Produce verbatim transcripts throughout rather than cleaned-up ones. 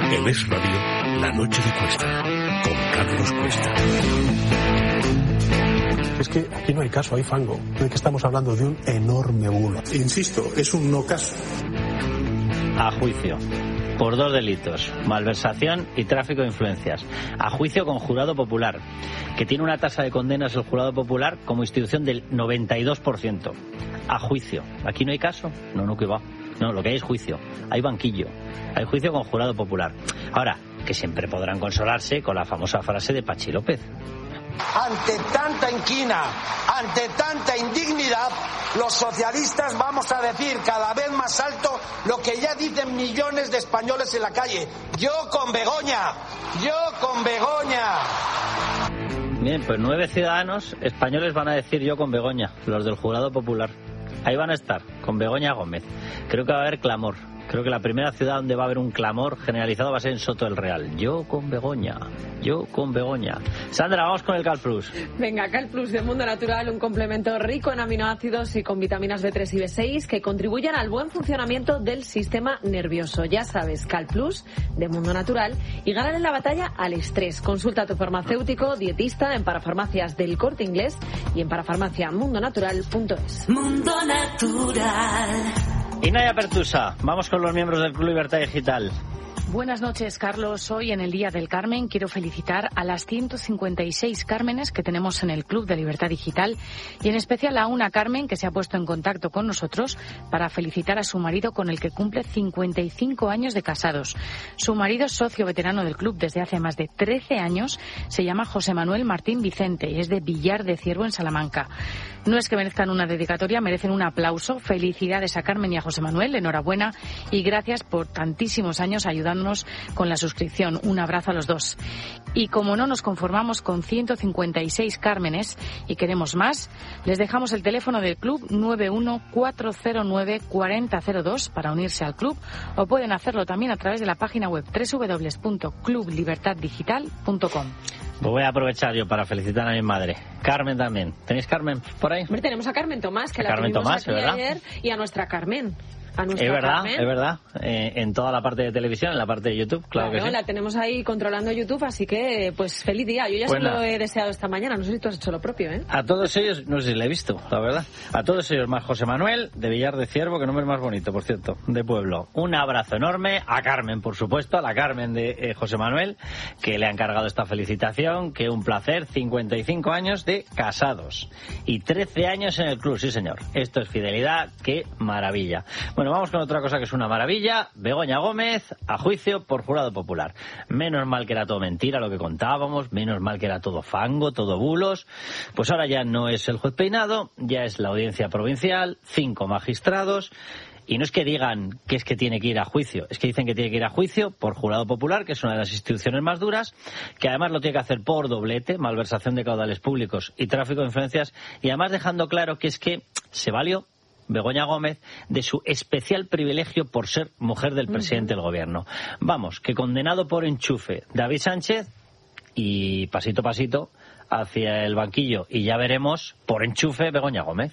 En Es Radio, La Noche de Cuesta, con Carlos Cuesta. Es que aquí no hay caso, hay fango. De que estamos hablando de un enorme bulo. Insisto, es un no caso. A juicio por dos delitos, malversación y tráfico de influencias. A juicio con jurado popular, que tiene una tasa de condenas el jurado popular como institución del noventa y dos por ciento. A juicio. ¿Aquí no hay caso? No, no, que va. No, lo que hay es juicio. Hay banquillo. Hay juicio con jurado popular. Ahora, que siempre podrán consolarse con la famosa frase de Pachi López. Ante tanta inquina, ante tanta indignidad, los socialistas vamos a decir cada vez más alto lo que ya dicen millones de españoles en la calle. Yo con Begoña, yo con Begoña. Bien, pues nueve ciudadanos españoles van a decir yo con Begoña, los del jurado popular. Ahí van a estar, con Begoña Gómez. Creo que va a haber clamor. Creo que la primera ciudad donde va a haber un clamor generalizado va a ser en Soto del Real. Yo con Begoña, yo con Begoña. Sandra, vamos con el Cal Plus. Venga, Cal Plus de Mundo Natural, un complemento rico en aminoácidos y con vitaminas B tres y B seis que contribuyen al buen funcionamiento del sistema nervioso. Ya sabes, Cal Plus de Mundo Natural y ganan en la batalla al estrés. Consulta a tu farmacéutico, dietista en Parafarmacias del Corte Inglés y en parafarmacia mundo natural punto es. Mundo Natural. Y Naya Pertusa, vamos con los miembros del Club Libertad Digital. Buenas noches, Carlos. Hoy, en el Día del Carmen, quiero felicitar a las ciento cincuenta y seis Cármenes que tenemos en el Club de Libertad Digital y en especial a una Carmen que se ha puesto en contacto con nosotros para felicitar a su marido con el que cumple cincuenta y cinco años de casados. Su marido es socio veterano del club desde hace más de trece años, se llama José Manuel Martín Vicente y es de Villar de Ciervo en Salamanca. No es que merezcan una dedicatoria, merecen un aplauso. Felicidades a Carmen y a José Manuel, enhorabuena y gracias por tantísimos años ayudándonos con la suscripción. Un abrazo a los dos. Y como no nos conformamos con ciento cincuenta y seis Cármenes y queremos más, les dejamos el teléfono del club nueve uno cuatro cero nueve cuatro cero cero dos para unirse al club o pueden hacerlo también a través de la página web doble u doble u doble u punto club libertad digital punto com. Pues voy a aprovechar yo para felicitar a mi madre. Carmen también. ¿Tenéis Carmen por ahí? Hombre, tenemos a Carmen Tomás, que a la Carmen tuvimos Tomás, aquí ¿verdad? ayer, y a nuestra Carmen. A nuestra es verdad, Carmen. es verdad. Eh, en toda la parte de televisión, en la parte de YouTube, claro, claro que sí. La tenemos ahí controlando YouTube, así que, pues, feliz día. Yo ya pues se nada. lo he deseado esta mañana. No sé si tú has hecho lo propio, ¿eh? A todos ellos, no sé si le he visto, la verdad. A todos ellos, más José Manuel, de Villar de Ciervo, que nombre más bonito, por cierto, de pueblo. Un abrazo enorme a Carmen, por supuesto, a la Carmen de eh, José Manuel, que le ha encargado esta felicitación, que un placer, cincuenta y cinco años de casados y trece años en el club, sí señor. Esto es fidelidad, qué maravilla. Bueno, vamos con otra cosa que es una maravilla. Begoña Gómez a juicio por jurado popular. Menos mal que era todo mentira lo que contábamos, menos mal que era todo fango, todo bulos. Pues ahora ya no es el juez Peinado, ya es la audiencia provincial, cinco magistrados. Y no es que digan que es que tiene que ir a juicio, es que dicen que tiene que ir a juicio por jurado popular, que es una de las instituciones más duras, que además lo tiene que hacer por doblete, malversación de caudales públicos y tráfico de influencias, y además dejando claro que es que se valió Begoña Gómez de su especial privilegio por ser mujer del presidente del gobierno. Vamos, que condenado por enchufe David Sánchez y pasito a pasito hacia el banquillo y ya veremos por enchufe Begoña Gómez.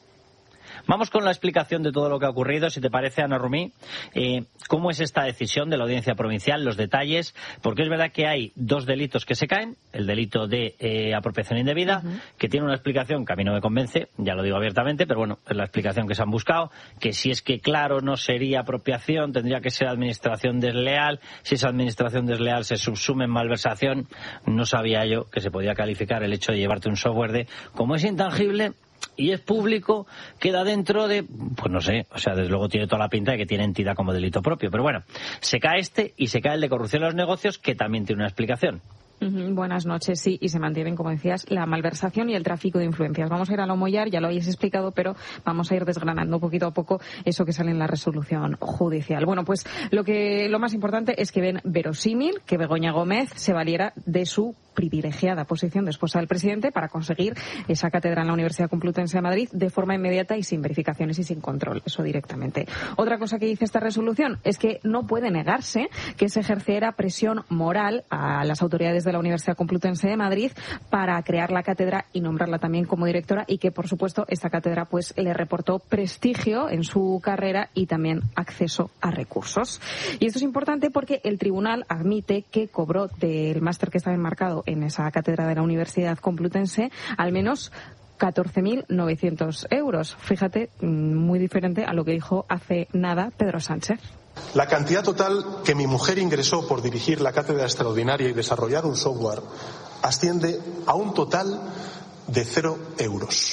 Vamos con la explicación de todo lo que ha ocurrido, si te parece, Ana Rumí. Eh, ¿Cómo es esta decisión de la Audiencia Provincial? Los detalles, porque es verdad que hay dos delitos que se caen. El delito de eh, apropiación indebida, uh-huh. que tiene una explicación que a mí no me convence, ya lo digo abiertamente, pero bueno, es la explicación que se han buscado, que si es que, claro, no sería apropiación, tendría que ser administración desleal. Si esa administración desleal se subsume en malversación, no sabía yo que se podía calificar el hecho de llevarte un software de, como es intangible y es público, queda dentro de, pues no sé, o sea, desde luego tiene toda la pinta de que tiene entidad como delito propio. Pero bueno, se cae este y se cae el de corrupción en los negocios, que también tiene una explicación. Uh-huh, buenas noches, sí, y se mantienen, como decías, la malversación y el tráfico de influencias. Vamos a ir a lo mollar, ya lo habéis explicado, pero vamos a ir desgranando poquito a poco eso que sale en la resolución judicial. Bueno, pues lo que lo más importante es que ven verosímil que Begoña Gómez se valiera de su privilegiada posición de esposa del presidente para conseguir esa cátedra en la Universidad Complutense de Madrid de forma inmediata y sin verificaciones y sin control, eso directamente. Otra cosa que dice esta resolución es que no puede negarse que se ejerciera presión moral a las autoridades de la Universidad Complutense de Madrid para crear la cátedra y nombrarla también como directora, y que, por supuesto, esta cátedra pues le reportó prestigio en su carrera y también acceso a recursos. Y esto es importante porque el tribunal admite que cobró del máster que estaba enmarcado en esa cátedra de la Universidad Complutense al menos catorce mil novecientos euros. Fíjate, muy diferente a lo que dijo hace nada Pedro Sánchez. La cantidad total que mi mujer ingresó por dirigir la cátedra extraordinaria y desarrollar un software asciende a un total de cero euros.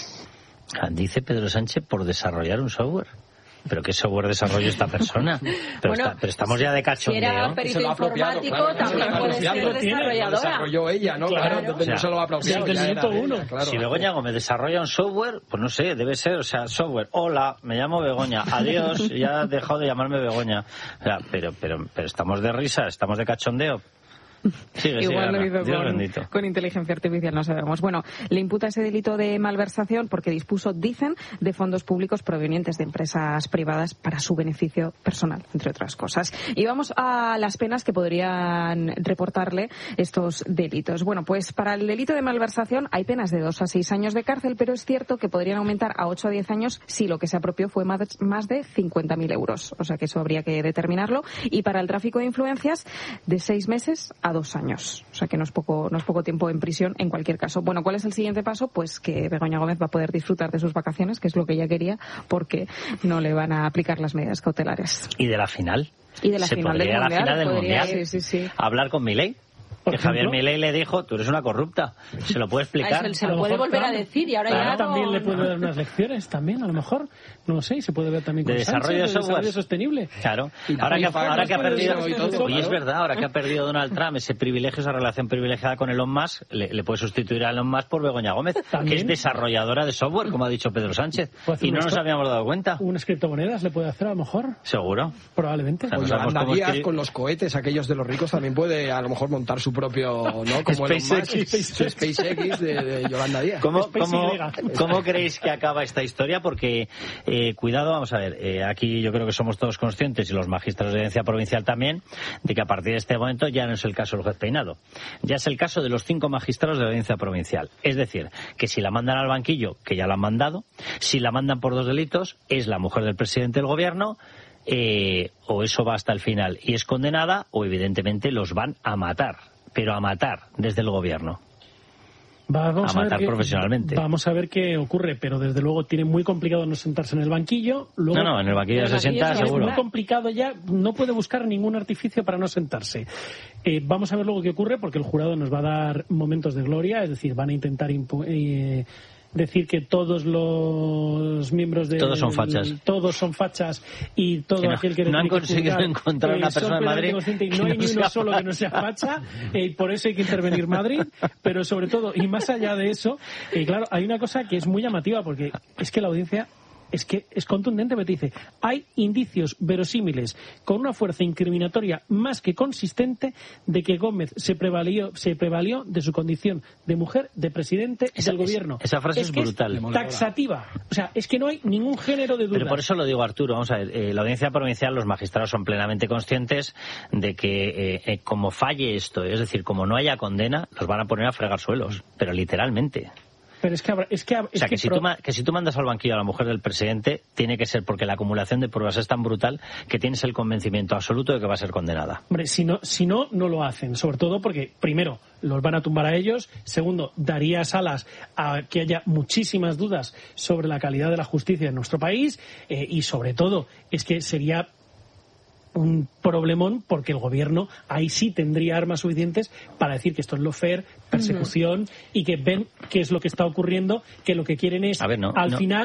Dice Pedro Sánchez por desarrollar un software. ¿Pero qué software desarrolló esta persona? Pero, bueno, está, pero estamos ya de cachondeo. Si era perito informático, claro, también puede ser desarrolladora. Lo desarrolló ella, ¿no? Claro, claro, o sea, no se lo ha apropiado. Sí, ya era uno. ella, claro. Si Begoña Gómez desarrolla un software, pues no sé, debe ser, o sea, software. Hola, me llamo Begoña. Adiós, ya ha dejado de llamarme Begoña. O sea, pero, pero, pero estamos de risa, estamos de cachondeo. Sigue, Igual sigue, lo hizo con, con inteligencia artificial, no sabemos. Bueno, le imputa ese delito de malversación porque dispuso, dicen, de fondos públicos provenientes de empresas privadas para su beneficio personal, entre otras cosas. Y vamos a las penas que podrían reportarle estos delitos. Bueno, pues para el delito de malversación hay penas de dos a seis años de cárcel, pero es cierto que podrían aumentar a ocho a diez años si lo que se apropió fue más, más de cincuenta mil euros. O sea que eso habría que determinarlo. Y para el tráfico de influencias, de seis meses a dos años. O sea que no es poco, no es poco tiempo en prisión en cualquier caso. Bueno, ¿cuál es el siguiente paso? Pues que Begoña Gómez va a poder disfrutar de sus vacaciones, que es lo que ella quería, porque no le van a aplicar las medidas cautelares. ¿Y de la final? Y de la ¿Se final del podría mundial, la final del podría, mundial? Sí, sí, sí. Hablar con Milei. Que Javier Milei le dijo, tú eres una corrupta. Se lo puede explicar. Se, se lo puede volver a decir y ahora claro, ya también no... le puede dar unas lecciones también, a lo mejor. No lo sé, y se puede ver también con de desarrollo, Sánchez, de de desarrollo sostenible. Claro. Ahora que, ahora que ha perdido... Oye, es verdad, ahora que ha perdido Donald Trump ese privilegio, esa relación privilegiada con Elon Musk, le, le puede sustituir a Elon Musk por Begoña Gómez, ¿también? Que es desarrolladora de software, como ha dicho Pedro Sánchez. Y no nos habíamos dado cuenta. ¿Unas criptomonedas le puede hacer a lo mejor? Seguro. Probablemente. O sea, no Yolanda Díaz escribir... con los cohetes, aquellos de los ricos, también puede a lo mejor montar su propio... ¿no? Como SpaceX. Su SpaceX de, de Yolanda Díaz. ¿Cómo, cómo, ¿Cómo creéis que acaba esta historia? Porque, eh, cuidado, vamos a ver, eh, aquí yo creo que somos todos conscientes, y los magistrados de audiencia provincial también, de que a partir de este momento ya no es el caso del juez Peinado. Ya es el caso de los cinco magistrados de la audiencia provincial. Es decir, que si la mandan al banquillo, que ya la han mandado, si la mandan por dos delitos, es la mujer del presidente del gobierno, eh, o eso va hasta el final y es condenada, o evidentemente los van a matar. Pero a matar desde el gobierno. Vamos a matar a ver qué, profesionalmente. Vamos a ver qué ocurre, pero desde luego tiene muy complicado no sentarse en el banquillo. Luego, no, no, en el banquillo en el se sienta seguro. Es muy complicado ya, no puede buscar ningún artificio para no sentarse. Eh, vamos a ver luego qué ocurre, porque el jurado nos va a dar momentos de gloria, es decir, van a intentar impu- eh, decir que todos los miembros de todos son fachas todos son fachas y todo que no, aquel que no han que conseguido juzgar, encontrar eh, una persona en Madrid y no hay ni uno solo que no sea facha, eh, y por eso hay que intervenir Madrid, pero sobre todo y más allá de eso, eh, claro, hay una cosa que es muy llamativa, porque es que la audiencia es que es contundente, porque dice, hay indicios verosímiles con una fuerza incriminatoria más que consistente de que Gómez se prevalió, se prevalió de su condición de mujer, de presidente esa, del gobierno. Esa frase es, es brutal. Es taxativa. O sea, es que no hay ningún género de duda. Pero por eso lo digo, Arturo, vamos a ver, eh, la audiencia provincial, los magistrados son plenamente conscientes de que eh, eh, como falle esto, es decir, como no haya condena, los van a poner a fregar suelos, pero literalmente. Pero es que, habrá, es que, es o sea, que, que, si pro... tú, que si tú mandas al banquillo a la mujer del presidente, tiene que ser porque la acumulación de pruebas es tan brutal que tienes el convencimiento absoluto de que va a ser condenada. Hombre, si no, si no, no lo hacen. Sobre todo porque, primero, los van a tumbar a ellos. Segundo, daría alas a que haya muchísimas dudas sobre la calidad de la justicia en nuestro país. Eh, y sobre todo, es que sería un problemón, porque el gobierno ahí sí tendría armas suficientes para decir que esto es lawfare, persecución, uh-huh. y que ven qué es lo que está ocurriendo, que lo que quieren es, a ver, no, al no. final,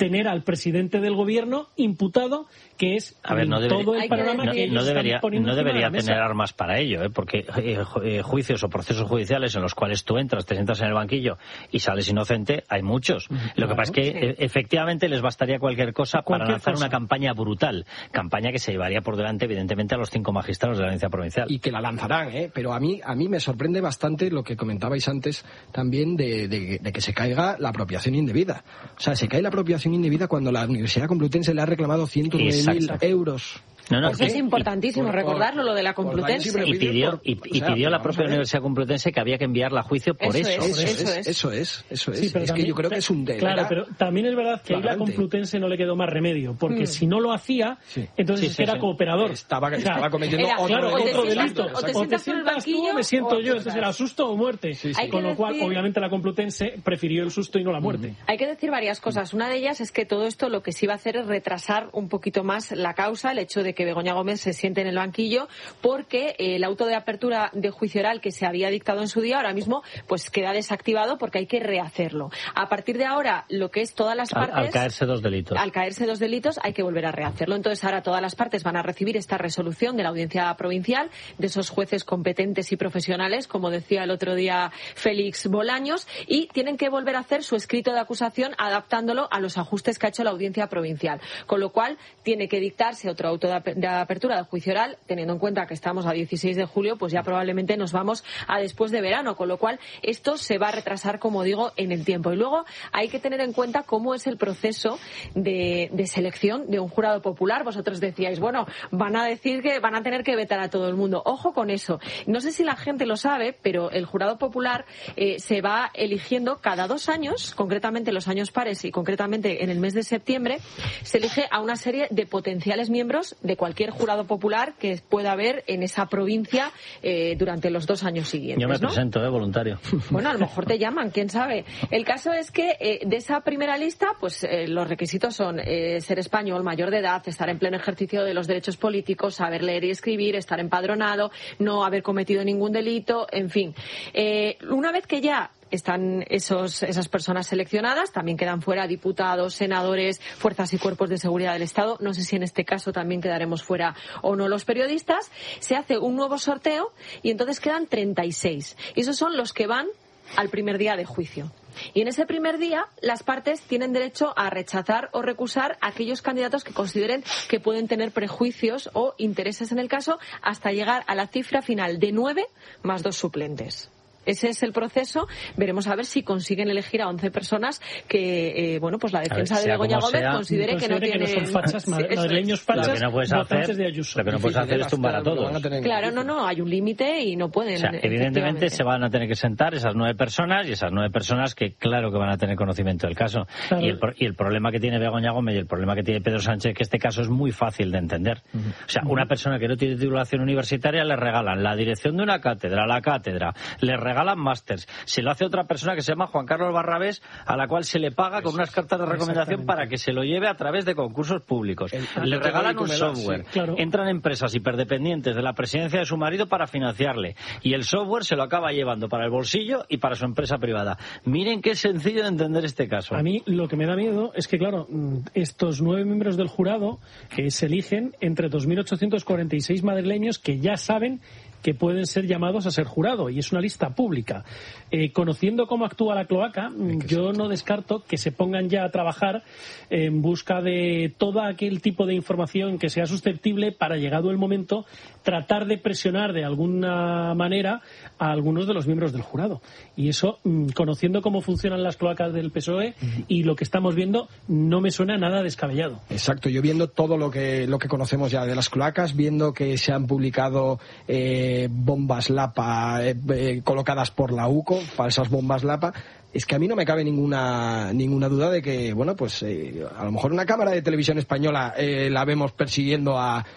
tener al presidente del gobierno imputado, que es a ver, no debería, todo el panorama no, que ellos no debería, están poniendo no debería encima de la tener mesa. armas para ello, ¿eh? Porque eh, eh, juicios o procesos judiciales en los cuales tú entras, te sientas en el banquillo y sales inocente, hay muchos. Lo claro, que pasa es que sí. e- efectivamente les bastaría cualquier cosa cualquier para lanzar cosa. Una campaña brutal, campaña que se llevaría por delante evidentemente a los cinco magistrados de la Audiencia Provincial. Y que la lanzarán, ¿eh? Pero a mí a mí me sorprende bastante lo que comentabais antes también de, de, de que se caiga la apropiación indebida. O sea, se cae la apropiación indebida cuando la Universidad Complutense le ha reclamado ciento nueve mil euros. No, no, Eso es importantísimo, por, recordarlo, lo de la Complutense. Y pidió, y, y o sea, pidió la propia Universidad Complutense que había que enviarla a juicio por eso. Eso, eso, eso es, eso es. Eso es, sí, pero es también, que yo creo que es un deber. Claro, pero también es verdad que ahí la Complutense no le quedó más remedio, porque mm. si no lo hacía, sí. entonces sí, sí, era sí. cooperador. Estaba, estaba cometiendo era, otro, claro, delito. otro delito. O te, o te sientas tú o me siento yo, entonces era susto o muerte. Sí, sí. Con lo cual, decir... obviamente, la Complutense prefirió el susto y no la muerte. Mm. Hay que decir varias cosas. Una de ellas es que todo esto lo que sí va a hacer es retrasar un poquito más la causa, el hecho de que Begoña Gómez se siente en el banquillo, porque eh, el auto de apertura de juicio oral que se había dictado en su día ahora mismo pues queda desactivado porque hay que rehacerlo. A partir de ahora, lo que es todas las partes... Al, al caerse dos delitos. Al caerse dos delitos hay que volver a rehacerlo. Entonces ahora todas las partes van a recibir esta resolución de la Audiencia Provincial, de esos jueces competentes y profesionales, como decía el otro día Félix Bolaños, y tienen que volver a hacer su escrito de acusación adaptándolo a los ajustes que ha hecho la Audiencia Provincial. Con lo cual tiene que dictarse otro auto de apertura de juicio oral, teniendo en cuenta que estamos a dieciséis de julio, pues ya probablemente nos vamos a después de verano, con lo cual esto se va a retrasar, como digo, en el tiempo. Y luego hay que tener en cuenta cómo es el proceso de, de selección de un jurado popular. Vosotros decíais, bueno, van a decir que van a tener que vetar a todo el mundo. Ojo con eso. No sé si la gente lo sabe, pero el jurado popular eh, se va eligiendo cada dos años, concretamente los años pares y concretamente en el mes de septiembre, se elige a una serie de potenciales miembros de cualquier jurado popular que pueda haber en esa provincia eh, durante los dos años siguientes. Yo me ¿no? presento, de eh, voluntario. Bueno, a lo mejor te llaman, quién sabe. El caso es que eh, de esa primera lista, pues eh, los requisitos son eh, ser español, mayor de edad, estar en pleno ejercicio de los derechos políticos, saber leer y escribir, estar empadronado, no haber cometido ningún delito, en fin. Eh, una vez que ya están esos, esas personas seleccionadas, también quedan fuera diputados, senadores, fuerzas y cuerpos de seguridad del Estado. No sé si en este caso también quedaremos fuera o no los periodistas. Se hace un nuevo sorteo y entonces quedan treinta y seis. Y esos son los que van al primer día de juicio. Y en ese primer día, las partes tienen derecho a rechazar o recusar a aquellos candidatos que consideren que pueden tener prejuicios o intereses en el caso, hasta llegar a la cifra final de nueve más dos suplentes. Ese es el proceso. Veremos a ver si consiguen elegir a once personas que, eh, bueno, pues la defensa ver, de Begoña Gómez sea, considere que no tienen... Que no son fachas, madrileños fachas, lo que no puedes hacer, de Ayuso. Lo que no puedes hacer es tumbar a todos. Claro, no, no, hay un límite y no pueden... O sea, evidentemente se van a tener que sentar esas nueve personas y esas nueve personas que claro que van a tener conocimiento del caso. Claro. Y, el, y el problema que tiene Begoña Gómez y el problema que tiene Pedro Sánchez es que este caso es muy fácil de entender. Uh-huh. O sea, una persona que no tiene titulación universitaria le regalan la dirección de una cátedra, la cátedra, le regalan másters. Se lo hace otra persona que se llama Juan Carlos Barrabés, a la cual se le paga con unas cartas de recomendación para que se lo lleve a través de concursos públicos. El, le regalan un software. Sí, claro. Entran empresas hiperdependientes de la presidencia de su marido para financiarle. Y el software se lo acaba llevando para el bolsillo y para su empresa privada. Miren qué sencillo de entender este caso. A mí lo que me da miedo es que, claro, estos nueve miembros del jurado eh, se eligen entre dos mil ochocientos cuarenta y seis madrileños que ya saben que pueden ser llamados a ser jurado, y es una lista pública. Eh, conociendo cómo actúa la cloaca, yo no descarto que se pongan ya a trabajar en busca de todo aquel tipo de información que sea susceptible para, llegado el momento, tratar de presionar de alguna manera a algunos de los miembros del jurado. Y eso, conociendo cómo funcionan las cloacas del P S O E uh-huh. y lo que estamos viendo, no me suena nada descabellado. Exacto, yo viendo todo lo que lo que conocemos ya de las cloacas, viendo que se han publicado eh, bombas Lapa eh, eh, colocadas por la U C O, falsas bombas Lapa, es que a mí no me cabe ninguna ninguna duda de que, bueno, pues eh, a lo mejor una cámara de televisión española eh, la vemos persiguiendo a, a,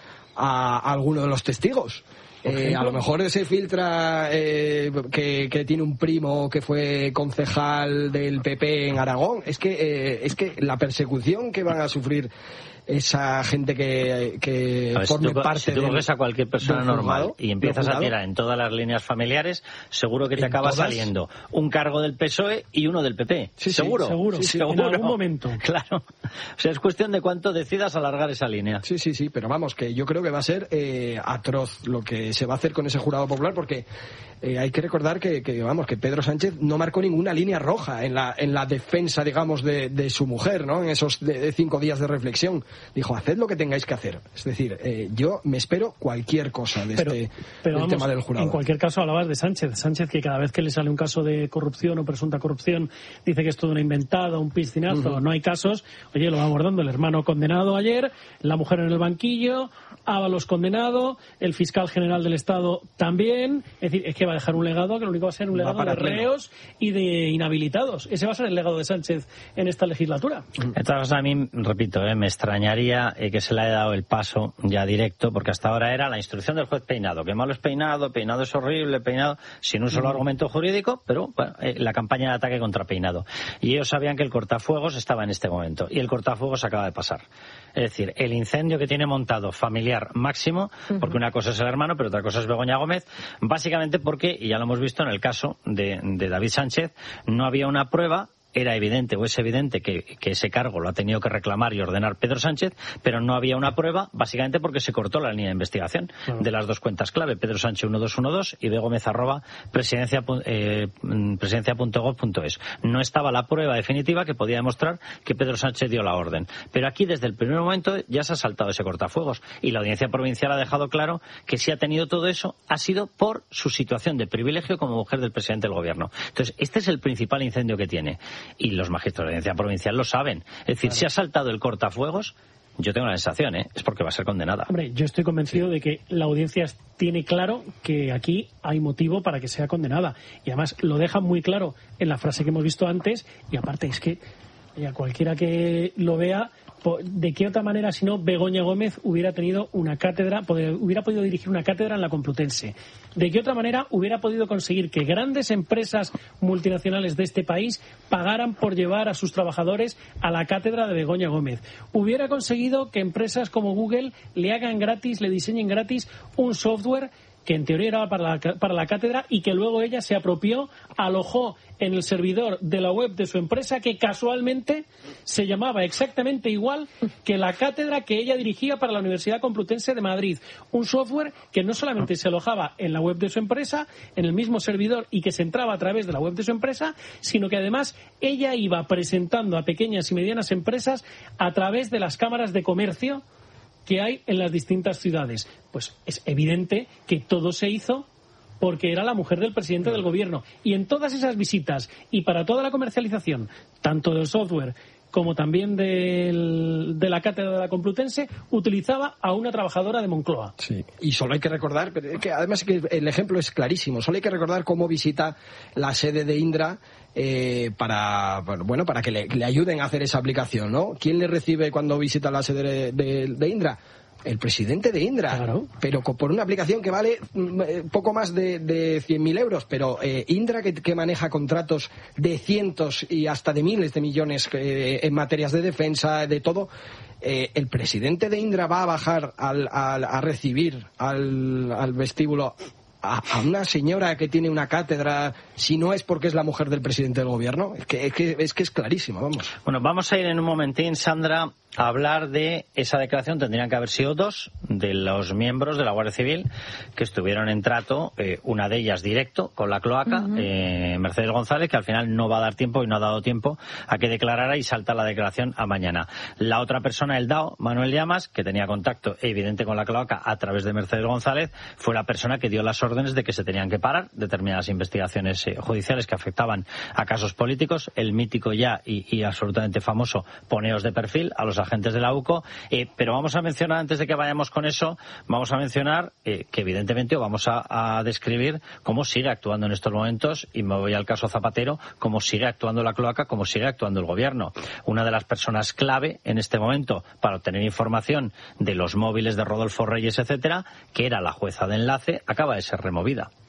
a alguno de los testigos. Eh, a lo mejor se filtra eh, que, que tiene un primo que fue concejal del P P en Aragón. Es que eh, es que la persecución que van a sufrir esa gente que, que ver, forme si tú, parte si tú del, coges a cualquier persona normal juzgado, y empiezas a tirar en todas las líneas familiares, seguro que te acaba todas? saliendo un cargo del P S O E y uno del P P. Sí, seguro, sí, seguro, sí, sí, seguro. En algún momento. Claro. O sea, es cuestión de cuánto decidas alargar esa línea. Sí, sí, sí, pero vamos, que yo creo que va a ser eh, atroz lo que se va a hacer con ese jurado popular, porque eh, hay que recordar que, que, vamos, que Pedro Sánchez no marcó ninguna línea roja en la, en la defensa, digamos, de, de su mujer, ¿no? En esos de, de cinco días de reflexión. Dijo, haced lo que tengáis que hacer. Es decir, eh, yo me espero cualquier cosa de pero, este pero del vamos, tema del jurado. En cualquier caso, hablabas de Sánchez. Sánchez, que cada vez que le sale un caso de corrupción o presunta corrupción, dice que es todo una inventada, un piscinazo, uh-huh. no hay casos. Oye, lo va abordando el hermano condenado ayer, la mujer en el banquillo, Ábalos condenado, el fiscal general del Estado también. Es decir, es que va a dejar un legado que lo único va a ser un legado de reos y de inhabilitados. Ese va a ser el legado de Sánchez en esta legislatura. Entonces, a mí, repito, eh, me extrañaría eh, que se le haya dado el paso ya directo, porque hasta ahora era la instrucción del juez Peinado, que malo es Peinado, Peinado es horrible, Peinado, sin un solo mm. argumento jurídico, pero bueno, eh, la campaña de ataque contra Peinado. Y ellos sabían que el cortafuegos estaba en este momento, y el cortafuegos acaba de pasar. Es decir, el incendio que tiene montado familiar máximo, uh-huh. porque una cosa es el hermano, pero otra cosa es Begoña Gómez, básicamente porque, y ya lo hemos visto en el caso de, de David Sánchez, no había una prueba. Era evidente o es evidente que, que ese cargo lo ha tenido que reclamar y ordenar Pedro Sánchez, pero no había una prueba, básicamente porque se cortó la línea de investigación uh-huh. de las dos cuentas clave, Pedro Sánchez uno dos uno dos y begómez arroba presidencia, eh, presidencia punto gob punto es. No estaba la prueba definitiva que podía demostrar que Pedro Sánchez dio la orden. Pero aquí, desde el primer momento, ya se ha saltado ese cortafuegos. Y la Audiencia Provincial ha dejado claro que si ha tenido todo eso, ha sido por su situación de privilegio como mujer del presidente del Gobierno. Entonces, este es el principal incendio que tiene. Y los magistrados de la Audiencia Provincial lo saben. Es decir, claro. si ha saltado el cortafuegos, yo tengo la sensación, ¿eh? es porque va a ser condenada. Hombre, yo estoy convencido sí. de que la audiencia tiene claro que aquí hay motivo para que sea condenada. Y además lo dejan muy claro en la frase que hemos visto antes. Y aparte es que a cualquiera que lo vea, ¿de qué otra manera si no Begoña Gómez hubiera tenido una cátedra, hubiera podido dirigir una cátedra en la Complutense? ¿De qué otra manera hubiera podido conseguir que grandes empresas multinacionales de este país pagaran por llevar a sus trabajadores a la cátedra de Begoña Gómez? Hubiera conseguido que empresas como Google le hagan gratis, le diseñen gratis un software que en teoría era para la, para la cátedra y que luego ella se apropió, alojó en el servidor de la web de su empresa, que casualmente se llamaba exactamente igual que la cátedra que ella dirigía para la Universidad Complutense de Madrid. Un software que no solamente se alojaba en la web de su empresa, en el mismo servidor y que se entraba a través de la web de su empresa, sino que además ella iba presentando a pequeñas y medianas empresas a través de las cámaras de comercio que hay en las distintas ciudades. Pues es evidente que todo se hizo porque era la mujer del presidente del gobierno. Y en todas esas visitas y para toda la comercialización, tanto del software como también del, de la cátedra de la Complutense, utilizaba a una trabajadora de Moncloa. Sí, y solo hay que recordar, pero es que además que el ejemplo es clarísimo, solo hay que recordar cómo visita la sede de Indra eh, para bueno para que le, le ayuden a hacer esa aplicación, ¿no? ¿Quién le recibe cuando visita la sede de, de, de Indra? El presidente de Indra, claro. pero por una aplicación que vale poco más de, de cien mil euros, pero eh, Indra que, que maneja contratos de cientos y hasta de miles de millones eh, en materias de defensa, de todo, eh, el presidente de Indra va a bajar al, al, a recibir al, al vestíbulo a, a una señora que tiene una cátedra, si no es porque es la mujer del presidente del gobierno. Es que es, que, es, que es clarísimo, vamos. Bueno, vamos a ir en un momentín, Sandra, a hablar de esa declaración. Tendrían que haber sido dos de los miembros de la Guardia Civil que estuvieron en trato, eh, una de ellas directo con la cloaca, uh-huh. eh, Mercedes González, que al final no va a dar tiempo y no ha dado tiempo a que declarara y salta la declaración a mañana. La otra persona, el D A O, Manuel Llamas, que tenía contacto evidente con la cloaca a través de Mercedes González, fue la persona que dio las órdenes de que se tenían que parar determinadas investigaciones eh, judiciales que afectaban a casos políticos, el mítico ya y, y absolutamente famoso poneos de perfil a los agentes de la UCO, eh, pero vamos a mencionar, antes de que vayamos con eso, vamos a mencionar eh, que evidentemente, o vamos a, a describir cómo sigue actuando en estos momentos, y me voy al caso Zapatero, cómo sigue actuando la cloaca, cómo sigue actuando el gobierno. Una de las personas clave en este momento para obtener información de los móviles de Rodolfo Reyes, etcétera, que era la jueza de enlace, acaba de ser removida.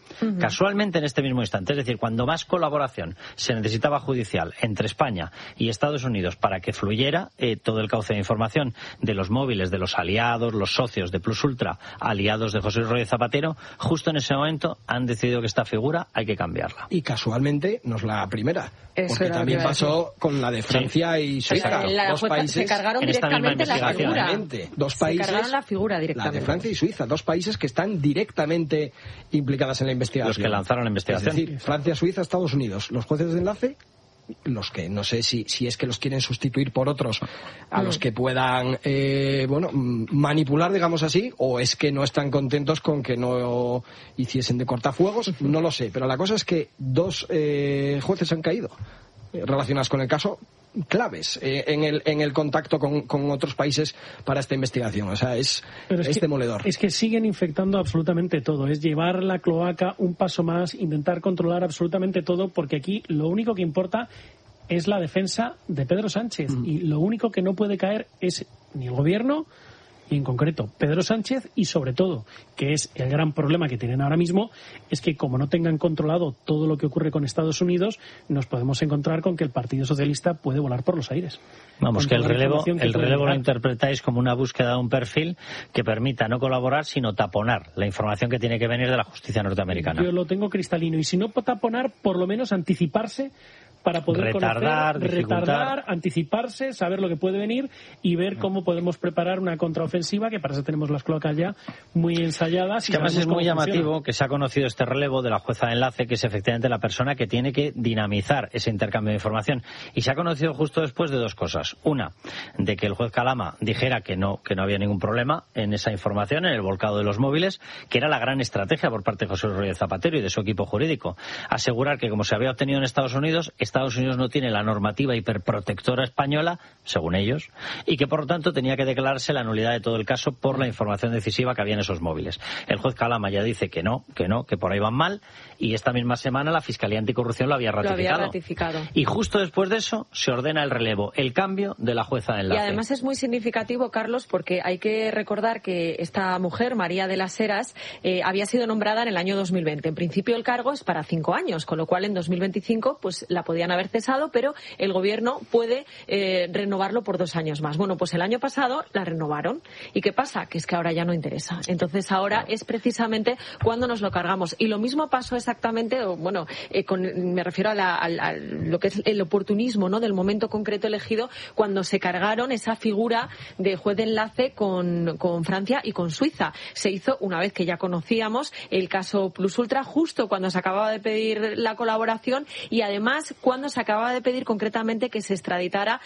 Uh-huh. Casualmente en este mismo instante. Es decir, cuando más colaboración se necesitaba judicial entre España y Estados Unidos para que fluyera eh, todo el cauce de información de los móviles, de los aliados, los socios de Plus Ultra, aliados de José Luis Rodríguez Zapatero, justo en ese momento han decidido que esta figura hay que cambiarla. Y casualmente no es la primera. Eso porque también pasó con la de Francia sí. y Suiza. O sea, dos países se cargaron directamente la figura. Dos países, se cargaron la figura directamente. La de Francia y Suiza, dos países que están directamente implicadas en la investigación. Los que lanzaron la investigación. Es decir, Francia, Suiza, Estados Unidos. Los jueces de enlace, los que no sé si, si es que los quieren sustituir por otros a los que puedan eh, bueno manipular, digamos así, o es que no están contentos con que no hiciesen de cortafuegos, no lo sé, pero la cosa es que dos eh, jueces han caído eh, relacionados con el caso, claves eh, en el en el contacto con, con otros países para esta investigación. O sea, es, Pero es, es que, demoledor. Es que siguen infectando absolutamente todo. Es llevar la cloaca un paso más, intentar controlar absolutamente todo, porque aquí lo único que importa es la defensa de Pedro Sánchez. Mm. Y lo único que no puede caer es ni el gobierno, y en concreto Pedro Sánchez, y sobre todo, que es el gran problema que tienen ahora mismo, es que como no tengan controlado todo lo que ocurre con Estados Unidos, nos podemos encontrar con que el Partido Socialista puede volar por los aires. Vamos, que el relevo, que el relevo lo interpretáis como una búsqueda de un perfil que permita no colaborar, sino taponar la información que tiene que venir de la justicia norteamericana. Yo lo tengo cristalino, y si no taponar, por lo menos anticiparse para poder retardar, conocer, retardar, anticiparse, saber lo que puede venir y ver cómo podemos preparar una contraofensiva, que para eso tenemos las cloacas ya muy ensayadas. Es que además es muy llamativo funciona. Que se ha conocido este relevo de la jueza de enlace, que es efectivamente la persona que tiene que dinamizar ese intercambio de información. Y se ha conocido justo después de dos cosas. Una, de que el juez Calama dijera que no, que no había ningún problema en esa información, en el volcado de los móviles, que era la gran estrategia por parte de José Luis Rodríguez Zapatero y de su equipo jurídico. Asegurar que, como se había obtenido en Estados Unidos, Estados Unidos no tiene la normativa hiperprotectora española, según ellos, y que por lo tanto tenía que declararse la nulidad de todo el caso por la información decisiva que había en esos móviles. El juez Calama ya dice que no, que no, que por ahí van mal, y esta misma semana la Fiscalía Anticorrupción lo había ratificado. Lo había ratificado. Y justo después de eso se ordena el relevo, el cambio de la jueza de enlace. Y además es muy significativo, Carlos, porque hay que recordar que esta mujer, María de las Heras, eh, había sido nombrada en el año dos mil veinte. En principio el cargo es para cinco años, con lo cual en dos mil veinticinco pues la podían haber cesado, pero el gobierno puede eh, renovarlo por dos años más. Bueno, pues el año pasado la renovaron. ¿Y qué pasa? Que es que ahora ya no interesa. Entonces ahora es precisamente cuando nos lo cargamos. Y lo mismo pasó exactamente, bueno, eh, con, me refiero a, la, a, a lo que es el oportunismo, ¿no?, del momento concreto elegido, cuando se cargaron esa figura de juez de enlace con, con Francia y con Suiza. Se hizo una vez que ya conocíamos el caso Plus Ultra, justo cuando se acababa de pedir la colaboración, y además cuando se acababa de pedir concretamente que se extraditara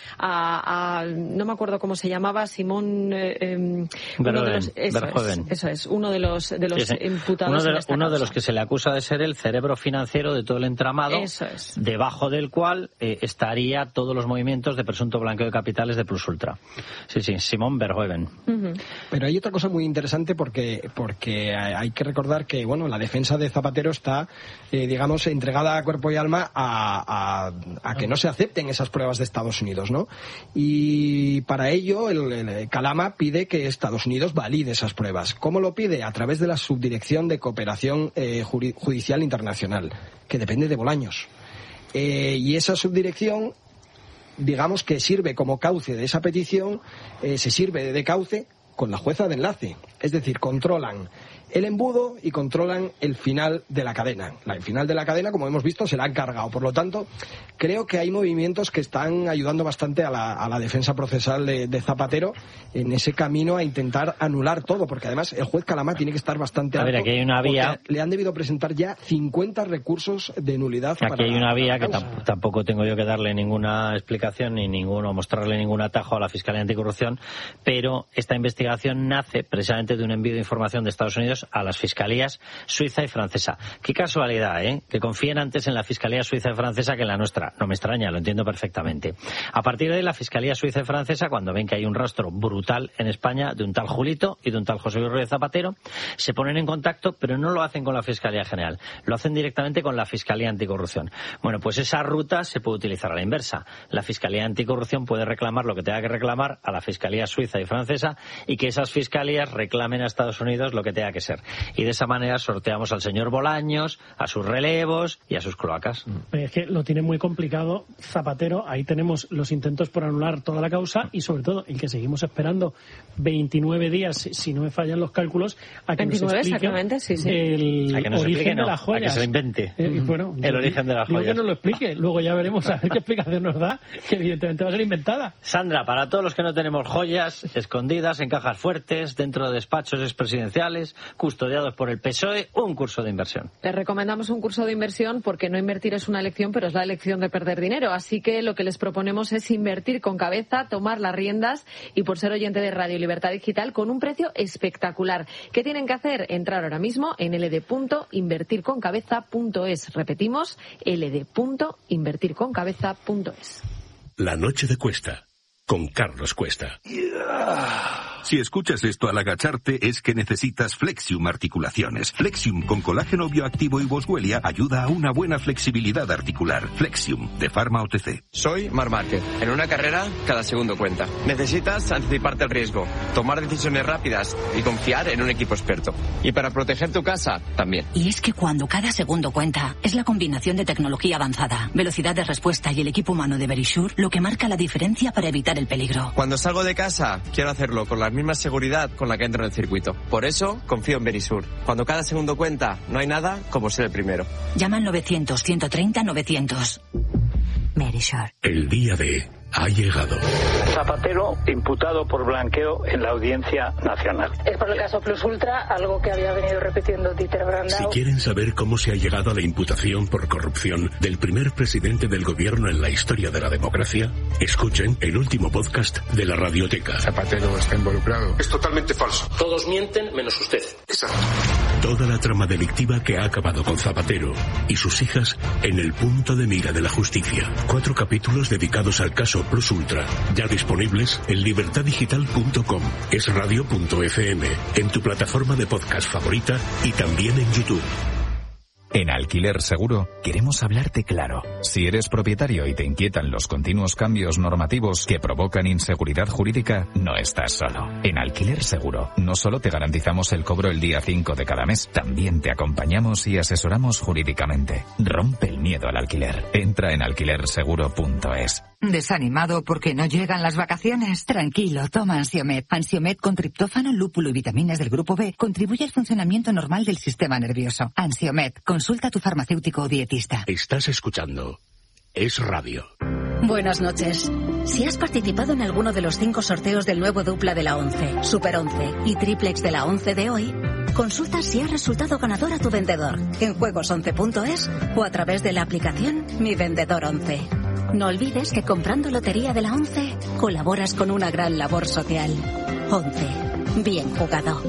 a, a no me acuerdo cómo se llamaba, Simón eh, eh, uno de los, eso, es, eso es, uno de los de los sí, sí. imputados uno de, en esta uno causa. de los que se le acusa de ser el cerebro financiero de todo el entramado, eso es. Debajo del cual eh, estaría todos los movimientos de presunto blanqueo de capitales de Plus Ultra. Sí, sí, Simón Verhoeven. Uh-huh. Pero hay otra cosa muy interesante porque porque hay que recordar que, bueno, la defensa de Zapatero está, eh, digamos, entregada a cuerpo y alma a, a, a que no se acepten esas pruebas de Estados Unidos, ¿no? Y para ello el, el Calama pide que Estados Unidos valide esas pruebas. ¿Cómo lo pide? A través de la Subdirección de Cooperación eh, Judicial Internacional, que depende de Bolaños. Eh, y esa subdirección, digamos que sirve como cauce de esa petición, eh, se sirve de cauce con la jueza de enlace. Es decir, controlan el embudo y controlan el final de la cadena. El final de la cadena, como hemos visto, se la han cargado. Por lo tanto, creo que hay movimientos que están ayudando bastante a la, a la defensa procesal de, de Zapatero en ese camino a intentar anular todo, porque además el juez Calama tiene que estar bastante alto. A ver, aquí hay una vía. Le han debido presentar ya cincuenta recursos de nulidad. Aquí para hay una la, vía que causa. tampoco tengo yo que darle ninguna explicación ni ninguno mostrarle ningún atajo a la Fiscalía Anticorrupción, pero esta investigación nace precisamente de un envío de información de Estados Unidos a las fiscalías suiza y francesa. Qué casualidad, ¿eh? Que confíen antes en la Fiscalía Suiza y Francesa que en la nuestra. No me extraña, lo entiendo perfectamente. A partir de ahí, la Fiscalía Suiza y Francesa, cuando ven que hay un rastro brutal en España de un tal Julito y de un tal José Luis Rodríguez Zapatero, se ponen en contacto, pero no lo hacen con la Fiscalía General. Lo hacen directamente con la Fiscalía Anticorrupción. Bueno, pues esa ruta se puede utilizar a la inversa. La Fiscalía Anticorrupción puede reclamar lo que tenga que reclamar a la Fiscalía Suiza y Francesa, y que esas fiscalías reclamen a Estados Unidos lo que tenga que ser ser. Y de esa manera sorteamos al señor Bolaños, a sus relevos y a sus cloacas. Es que lo tiene muy complicado Zapatero. Ahí tenemos los intentos por anular toda la causa y sobre todo el que seguimos esperando veintinueve días, si no me fallan los cálculos, a que veintinueve, nos explique exactamente, sí, sí. el a que nos origen explique, no, de las joyas. A que se lo invente. Eh, bueno, el origen de las digo joyas. que nos lo explique, luego ya veremos a ver qué explicación nos da, que evidentemente va a ser inventada. Sandra, para todos los que no tenemos joyas escondidas en cajas fuertes, dentro de despachos expresidenciales, custodiados por el P S O E, un curso de inversión. Les recomendamos un curso de inversión porque no invertir es una elección, pero es la elección de perder dinero. Así que lo que les proponemos es invertir con cabeza, tomar las riendas y por ser oyente de Radio Libertad Digital con un precio espectacular. ¿Qué tienen que hacer? Entrar ahora mismo en ld punto invertir con cabeza punto es. Repetimos, ld punto invertir con cabeza punto es. La noche de Cuesta, con Carlos Cuesta. Si escuchas esto al agacharte es que necesitas Flexium Articulaciones. Flexium con colágeno bioactivo y boswellia ayuda a una buena flexibilidad articular. Flexium, de Pharma O T C. Soy Marc Márquez. En una carrera, cada segundo cuenta. Necesitas anticiparte al riesgo, tomar decisiones rápidas y confiar en un equipo experto. Y para proteger tu casa, también. Y es que cuando cada segundo cuenta, es la combinación de tecnología avanzada, velocidad de respuesta y el equipo humano de Verisure lo que marca la diferencia para evitar el peligro. Cuando salgo de casa, quiero hacerlo con la misma seguridad con la que entro en el circuito. Por eso, confío en Verisure. Cuando cada segundo cuenta, no hay nada como ser el primero. Llama al novecientos, ciento treinta, novecientos. Verisure. El día de ha llegado. Zapatero imputado por blanqueo en la Audiencia Nacional. Es por el caso Plus Ultra, algo que había venido repitiendo Dieter Brandau. Si quieren saber cómo se ha llegado a la imputación por corrupción del primer presidente del gobierno en la historia de la democracia, escuchen el último podcast de la Radioteca. Zapatero está involucrado. Es totalmente falso. Todos mienten menos usted. Exacto. Toda la trama delictiva que ha acabado con Zapatero y sus hijas en el punto de mira de la justicia. Cuatro capítulos dedicados al caso Plus Ultra, ya disponibles en libertad digital punto com, esradio punto f m, en tu plataforma de podcast favorita y también en YouTube. En Alquiler Seguro queremos hablarte claro. Si eres propietario y te inquietan los continuos cambios normativos que provocan inseguridad jurídica, no estás solo. En Alquiler Seguro no solo te garantizamos el cobro el día cinco de cada mes, también te acompañamos y asesoramos jurídicamente. Rompe el miedo al alquiler. Entra en alquiler seguro punto es. ¿Desanimado porque no llegan las vacaciones? Tranquilo, toma Ansiomed. Ansiomed con triptófano, lúpulo y vitaminas del grupo B contribuye al funcionamiento normal del sistema nervioso. Ansiomed, consulta a tu farmacéutico o dietista. Estás escuchando Es Radio. Buenas noches. Si has participado en alguno de los cinco sorteos del nuevo dupla de la once, Super once y Triplex de la once de hoy, consulta si has resultado ganador a tu vendedor en juegos once punto es o a través de la aplicación Mi Vendedor once. No olvides que comprando Lotería de la once colaboras con una gran labor social. once. Bien jugado.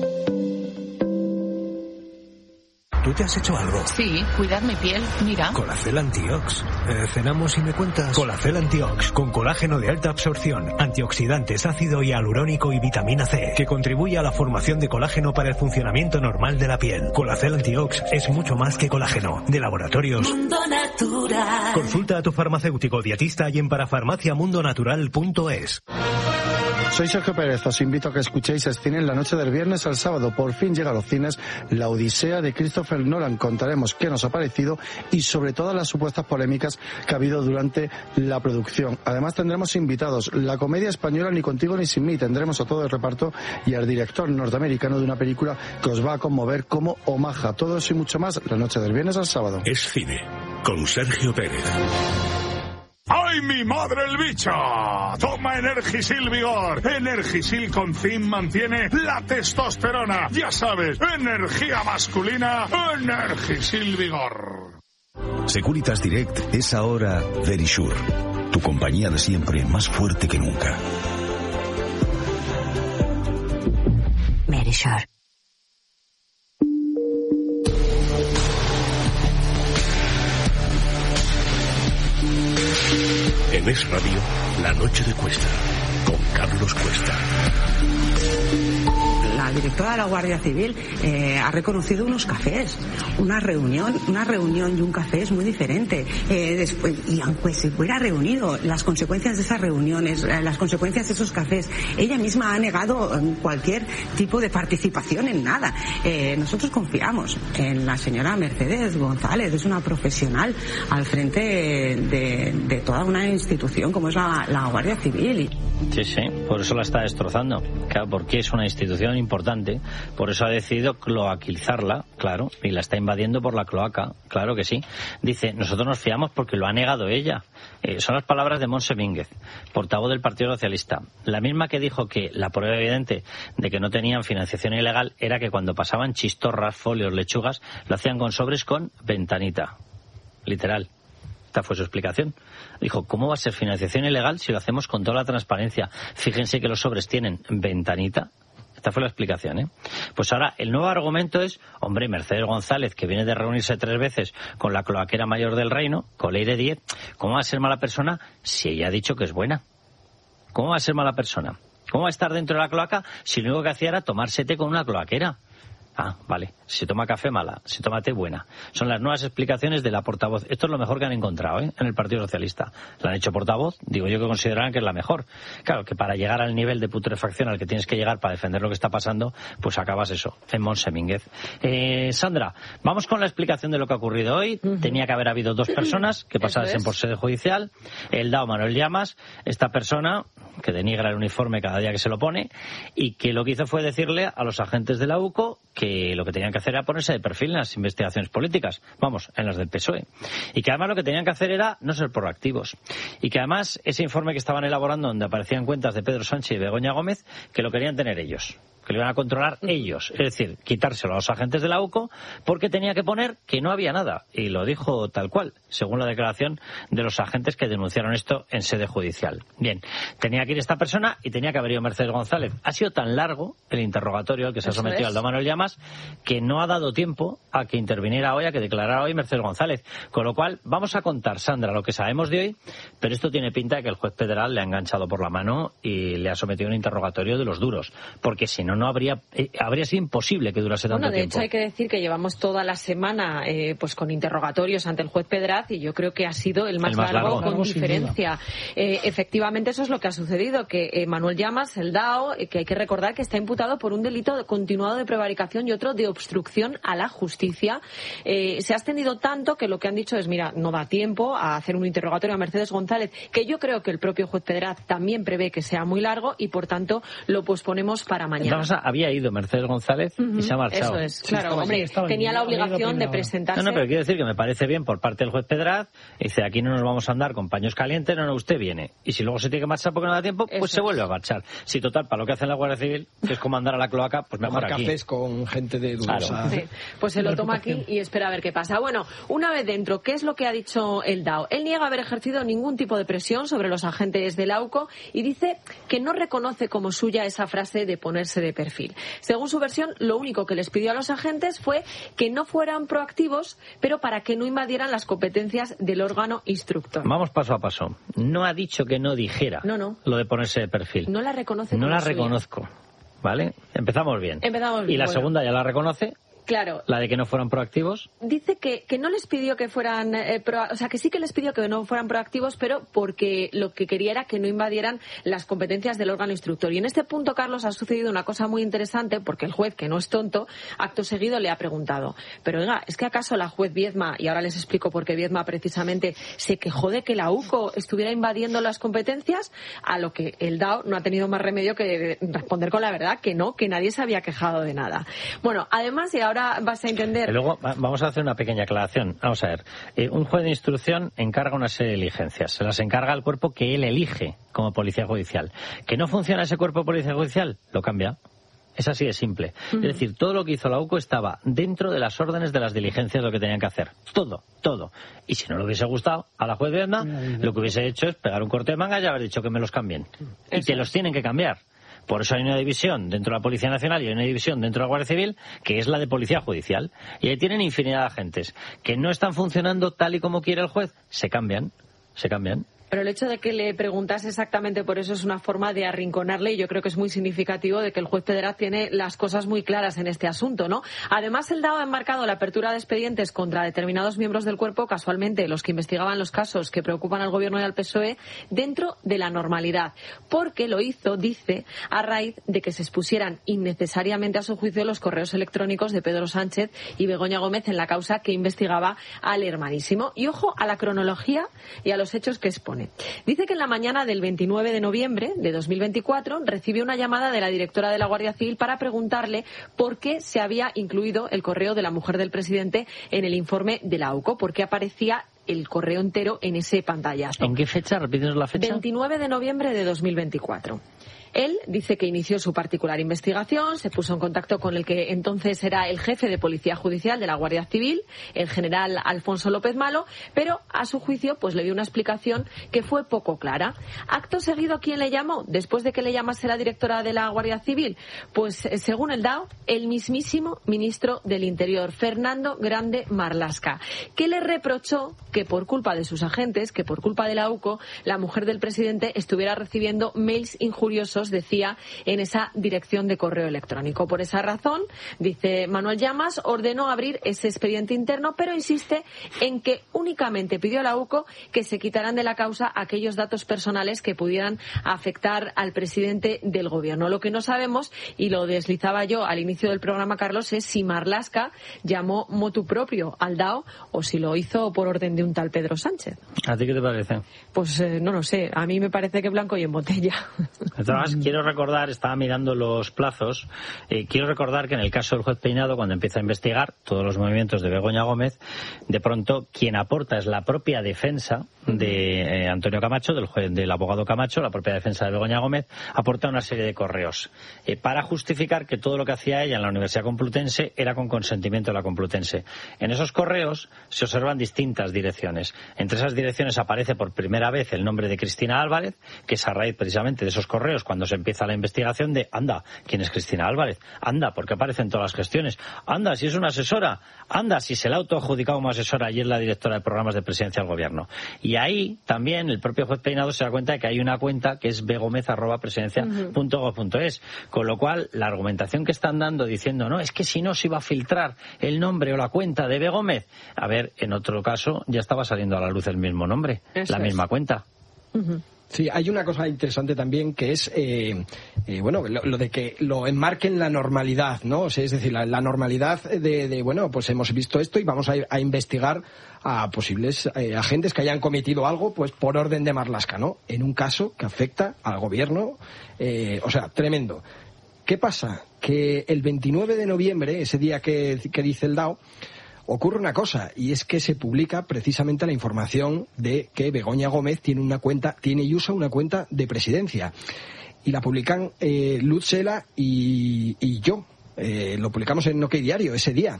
¿Tú te has hecho algo? Sí, cuidar mi piel, mira. Colacel Antiox. Eh, ¿Cenamos y me cuentas? Colacel Antiox, con colágeno de alta absorción, antioxidantes, ácido hialurónico y vitamina C, que contribuye a la formación de colágeno para el funcionamiento normal de la piel. Colacel Antiox es mucho más que colágeno. De Laboratorios Mundo Natural. Consulta a tu farmacéutico dietista y en parafarmacia mundo natural punto es. Soy Sergio Pérez, os invito a que escuchéis Cine en la noche del viernes al sábado. Por fin llega a los cines La Odisea de Christopher Nolan. Contaremos qué nos ha parecido y sobre todas las supuestas polémicas que ha habido durante la producción. Además tendremos invitados, la comedia española Ni contigo ni sin mí. Tendremos a todo el reparto y al director norteamericano de una película que os va a conmover como Omaha. Todo eso y mucho más la noche del viernes al sábado. Es Cine, con Sergio Pérez. ¡Ay, mi madre el bicho! Toma Energisil Vigor. Energisil con zinc mantiene la testosterona. Ya sabes, energía masculina, Energisil Vigor. Securitas Direct es ahora Verisure, tu compañía de siempre más fuerte que nunca. Verisure. En Es Radio, La Noche de Cuesta, con Carlos Cuesta. la directora de la Guardia Civil eh, ha reconocido unos cafés. Una reunión, una reunión y un café es muy diferente. Eh, después, y aunque se hubiera reunido, las consecuencias de esas reuniones, eh, las consecuencias de esos cafés, ella misma ha negado cualquier tipo de participación en nada. Eh, nosotros confiamos en la señora Mercedes González, es una profesional al frente de, de toda una institución como es la, la Guardia Civil. Sí, sí, por eso la está destrozando, claro, porque es una institución importante, por eso ha decidido cloaquizarla, claro, y la está invadiendo por la cloaca, claro que sí. Dice, nosotros nos fiamos porque lo ha negado ella. Eh, son las palabras de Montse Mínguez, portavoz del Partido Socialista, la misma que dijo que la prueba evidente de que no tenían financiación ilegal era que cuando pasaban chistorras, folios, lechugas, lo hacían con sobres con ventanita, literal. Esta fue su explicación. Dijo, ¿cómo va a ser financiación ilegal si lo hacemos con toda la transparencia? Fíjense que los sobres tienen ventanita. Esta fue la explicación, ¿eh? Pues ahora el nuevo argumento es, hombre, Mercedes González, que viene de reunirse tres veces con la cloaquera mayor del reino, con Leire Díez, ¿cómo va a ser mala persona si ella ha dicho que es buena? ¿Cómo va a ser mala persona? ¿Cómo va a estar dentro de la cloaca si lo único que hacía era tomarse té con una cloaquera? Ah, vale. Si toma café, mala. Si toma té, buena. Son las nuevas explicaciones de la portavoz. Esto es lo mejor que han encontrado, ¿eh?, en el Partido Socialista. La han hecho portavoz, digo yo que consideran que es la mejor. Claro, que para llegar al nivel de putrefacción al que tienes que llegar para defender lo que está pasando, pues acabas eso, en Montse Mínguez. Eh, Sandra, vamos con la explicación de lo que ha ocurrido hoy. Uh-huh. Tenía que haber habido dos personas que pasasen es. por sede judicial. El D A O Manuel Llamas, esta persona que denigra el uniforme cada día que se lo pone, y que lo que hizo fue decirle a los agentes de la U C O que lo que tenían que hacer era ponerse de perfil en las investigaciones políticas, vamos, en las del P S O E, y que además lo que tenían que hacer era no ser proactivos, y que además ese informe que estaban elaborando donde aparecían cuentas de Pedro Sánchez y Begoña Gómez, que lo querían tener ellos, que lo iban a controlar ellos, es decir, quitárselo a los agentes de la U C O porque tenía que poner que no había nada, y lo dijo tal cual, según la declaración de los agentes que denunciaron esto en sede judicial. Bien, tenía que ir esta persona y tenía que haber ido Mercedes González. Ha sido tan largo el interrogatorio al que se ha sometido al D A O Manuel Llamas que no ha dado tiempo a que interviniera hoy, a que declarara hoy Mercedes González. Con lo cual, vamos a contar, Sandra, lo que sabemos de hoy, pero esto tiene pinta de que el juez federal le ha enganchado por la mano y le ha sometido a un interrogatorio de los duros, porque si no, no habría eh, habría sido imposible que durase tanto tiempo. Bueno, de tiempo. hecho hay que decir que llevamos toda la semana eh, pues con interrogatorios ante el juez Pedraz y yo creo que ha sido el más, el más largo, largo con diferencia. Eh, efectivamente, eso es lo que ha sucedido, que eh, Manuel Llamas, el D A O, eh, que hay que recordar que está imputado por un delito de continuado de prevaricación y otro de obstrucción a la justicia. Eh, se ha extendido tanto que lo que han dicho es, mira, no da tiempo a hacer un interrogatorio a Mercedes González, que yo creo que el propio juez Pedraz también prevé que sea muy largo y, por tanto, lo posponemos para mañana. Vamos a, había ido Mercedes González uh-huh. y se ha marchado. Eso es, sí, claro, hombre, estaba tenía la obligación de presentarse. No, no, pero quiero decir que me parece bien por parte del juez Pedraz. Dice, aquí no nos vamos a andar con paños calientes, no, no, usted viene. Y si luego se tiene que marchar porque no da tiempo, pues Eso se vuelve es. a marchar. Si total, para lo que hace la Guardia Civil, que es como andar a la cloaca, pues mejor Tomar aquí. cafés con gente de dudosa. Claro. Sí, pues se lo toma aquí y espera a ver qué pasa. Bueno, una vez dentro, ¿qué es lo que ha dicho el D A O? Él niega haber ejercido ningún tipo de presión sobre los agentes de la U C O y dice que no reconoce como suya esa frase de ponerse de perfil. Según su versión, lo único que les pidió a los agentes fue que no fueran proactivos, pero para que no invadieran las competencias del órgano instructor. Vamos paso a paso. No ha dicho que no dijera no, no. lo de ponerse de perfil. No la reconoce No como la suya. reconozco. ¿Vale? Empezamos bien. Empezamos bien. Y la bueno. segunda ya la reconoce. Claro. La de que no fueran proactivos. Dice que, que no les pidió que fueran, eh, pro, o sea, que sí que les pidió que no fueran proactivos, pero porque lo que quería era que no invadieran las competencias del órgano instructor. Y en este punto, Carlos, ha sucedido una cosa muy interesante, porque el juez, que no es tonto, acto seguido le ha preguntado, pero oiga, ¿es que acaso la juez Viedma, y ahora les explico por qué Viedma precisamente se quejó de que la U C O estuviera invadiendo las competencias? A lo que el D A O no ha tenido más remedio que responder con la verdad, que no, que nadie se había quejado de nada. Bueno, además, y ahora vas a entender... Y luego vamos a hacer una pequeña aclaración. Vamos a ver. Eh, un juez de instrucción encarga una serie de diligencias. Se las encarga al cuerpo que él elige como policía judicial. ¿Que no funciona ese cuerpo de policía judicial? Lo cambia. Es así de simple. Uh-huh. Es decir, todo lo que hizo la U C O estaba dentro de las órdenes de las diligencias, lo que tenían que hacer. Todo, todo. Y si no le hubiese gustado a la juez Viedma, lo que hubiese hecho es pegar un corte de manga y haber dicho que me los cambien. Eso. Y te los tienen que cambiar. Por eso hay una división dentro de la Policía Nacional y hay una división dentro de la Guardia Civil, que es la de Policía Judicial. Y ahí tienen infinidad de agentes que no están funcionando tal y como quiere el juez. Se cambian, se cambian. Pero el hecho de que le preguntase exactamente por eso es una forma de arrinconarle, y yo creo que es muy significativo de que el juez Pedraz tiene las cosas muy claras en este asunto, ¿no? Además, el D A O ha enmarcado la apertura de expedientes contra determinados miembros del cuerpo, casualmente los que investigaban los casos que preocupan al gobierno y al P S O E, dentro de la normalidad, porque lo hizo, dice, a raíz de que se expusieran innecesariamente a su juicio los correos electrónicos de Pedro Sánchez y Begoña Gómez en la causa que investigaba al hermanísimo. Y ojo a la cronología y a los hechos que expone. Dice que en la mañana del veintinueve de noviembre de dos mil veinticuatro recibió una llamada de la directora de la Guardia Civil para preguntarle por qué se había incluido el correo de la mujer del presidente en el informe de la U C O, por qué aparecía el correo entero en ese pantallazo. ¿En qué fecha? Repítenos la fecha. veintinueve de noviembre de dos mil veinticuatro. Él dice que inició su particular investigación, se puso en contacto con el que entonces era el jefe de Policía Judicial de la Guardia Civil, el general Alfonso López Malo, pero a su juicio pues le dio una explicación que fue poco clara. Acto seguido, ¿quién le llamó? Después de que le llamase la directora de la Guardia Civil, pues según el D A O, el mismísimo ministro del Interior, Fernando Grande Marlaska, que le reprochó que por culpa de sus agentes, que por culpa de la U C O, la mujer del presidente estuviera recibiendo mails injuriosos, decía, en esa dirección de correo electrónico. Por esa razón, dice Manuel Llamas, ordenó abrir ese expediente interno, pero insiste en que únicamente pidió a la U C O que se quitaran de la causa aquellos datos personales que pudieran afectar al presidente del gobierno. Lo que no sabemos, y lo deslizaba yo al inicio del programa, Carlos, es si Marlaska llamó motu propio al D A O o si lo hizo por orden de un tal Pedro Sánchez. ¿A ti qué te parece? Pues eh, no lo sé. A mí me parece que blanco y en botella. Además, quiero recordar, estaba mirando los plazos, eh, quiero recordar que en el caso del juez Peinado, cuando empieza a investigar todos los movimientos de Begoña Gómez, de pronto quien aporta es la propia defensa de eh, Antonio Camacho, del, juez, del abogado Camacho, la propia defensa de Begoña Gómez, aporta una serie de correos eh, para justificar que todo lo que hacía ella en la Universidad Complutense era con consentimiento de la Complutense. En esos correos se observan distintas direcciones. Entre esas direcciones aparece por primera vez el nombre de Cristina Álvarez, que es a raíz precisamente de esos correos cuando se empieza la investigación de, anda, ¿quién es Cristina Álvarez? Anda, ¿por qué aparecen todas las gestiones? Anda, si es una asesora. Anda, si se la ha autoadjudicado como asesora y es la directora de programas de presidencia del gobierno. Y ahí también el propio juez Peinado se da cuenta de que hay una cuenta que es begomez arroba presidencia punto gob punto es. Con lo cual, la argumentación que están dando diciendo, no, es que si no se iba a filtrar el nombre o la cuenta de Begómez. A ver, en otro caso ya estaba saliendo a la luz el mismo nombre, Eso la es. misma cuenta. Uh-huh. Sí, hay una cosa interesante también que es, eh, eh, bueno, lo, lo de que lo enmarquen la normalidad, ¿no? O sea, es decir, la, la normalidad de, de, bueno, pues hemos visto esto y vamos a, a investigar a posibles eh, agentes que hayan cometido algo, pues por orden de Marlaska, ¿no? En un caso que afecta al gobierno, eh, o sea, tremendo. ¿Qué pasa? Que el veintinueve de noviembre, ese día que, que dice el D A O, ocurre una cosa, y es que se publica precisamente la información de que Begoña Gómez tiene una cuenta, tiene y usa una cuenta de presidencia. Y la publican eh, Luz Sela y, y yo. Eh, lo publicamos en OK Diario ese día.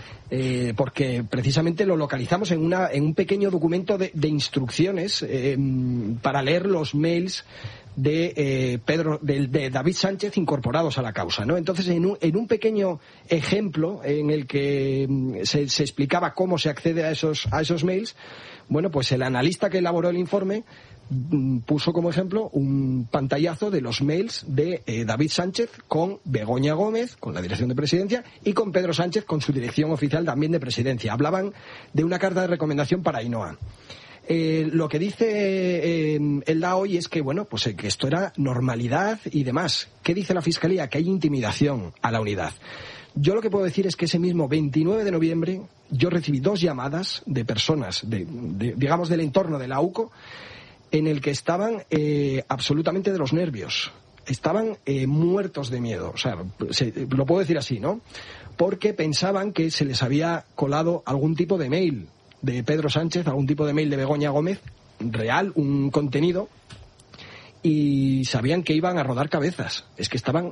Eh, porque precisamente lo localizamos en una en un pequeño documento de, de instrucciones eh, para leer los mails de eh, Pedro de, de David Sánchez incorporados a la causa, ¿no? Entonces, en un, en un pequeño ejemplo en el que se, se explicaba cómo se accede a esos a esos mails, bueno, pues el analista que elaboró el informe puso como ejemplo un pantallazo de los mails de eh, David Sánchez con Begoña Gómez, con la dirección de presidencia, y con Pedro Sánchez con su dirección oficial también de presidencia. Hablaban de una carta de recomendación para Ainhoa. Eh, lo que dice eh, el D A O hoy es que, bueno, pues eh, que esto era normalidad y demás. ¿Qué dice la Fiscalía? Que hay intimidación a la unidad. Yo lo que puedo decir es que ese mismo veintinueve de noviembre yo recibí dos llamadas de personas, de, de, digamos, del entorno de la U C O, en el que estaban eh, absolutamente de los nervios. Estaban eh, muertos de miedo. O sea, se, lo puedo decir así, ¿no? Porque pensaban que se les había colado algún tipo de mail de Pedro Sánchez, algún tipo de mail de Begoña Gómez, real, un contenido, y sabían que iban a rodar cabezas. Es que estaban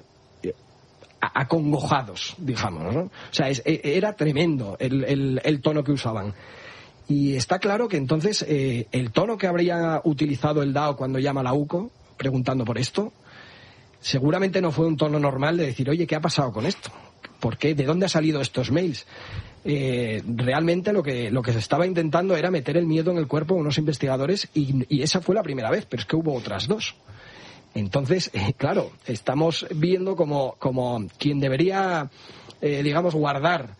acongojados, digamos, ¿no? O sea, es, era tremendo el, el, el tono que usaban. Y está claro que entonces eh, el tono que habría utilizado el D A O cuando llama a la U C O preguntando por esto, seguramente no fue un tono normal de decir, oye, ¿qué ha pasado con esto? ¿por qué? ¿De dónde han salido estos mails? Eh, realmente lo que lo que se estaba intentando era meter el miedo en el cuerpo de unos investigadores y, y esa fue la primera vez, pero es que hubo otras dos. Entonces, eh, claro, estamos viendo como, como quien debería, eh, digamos, guardar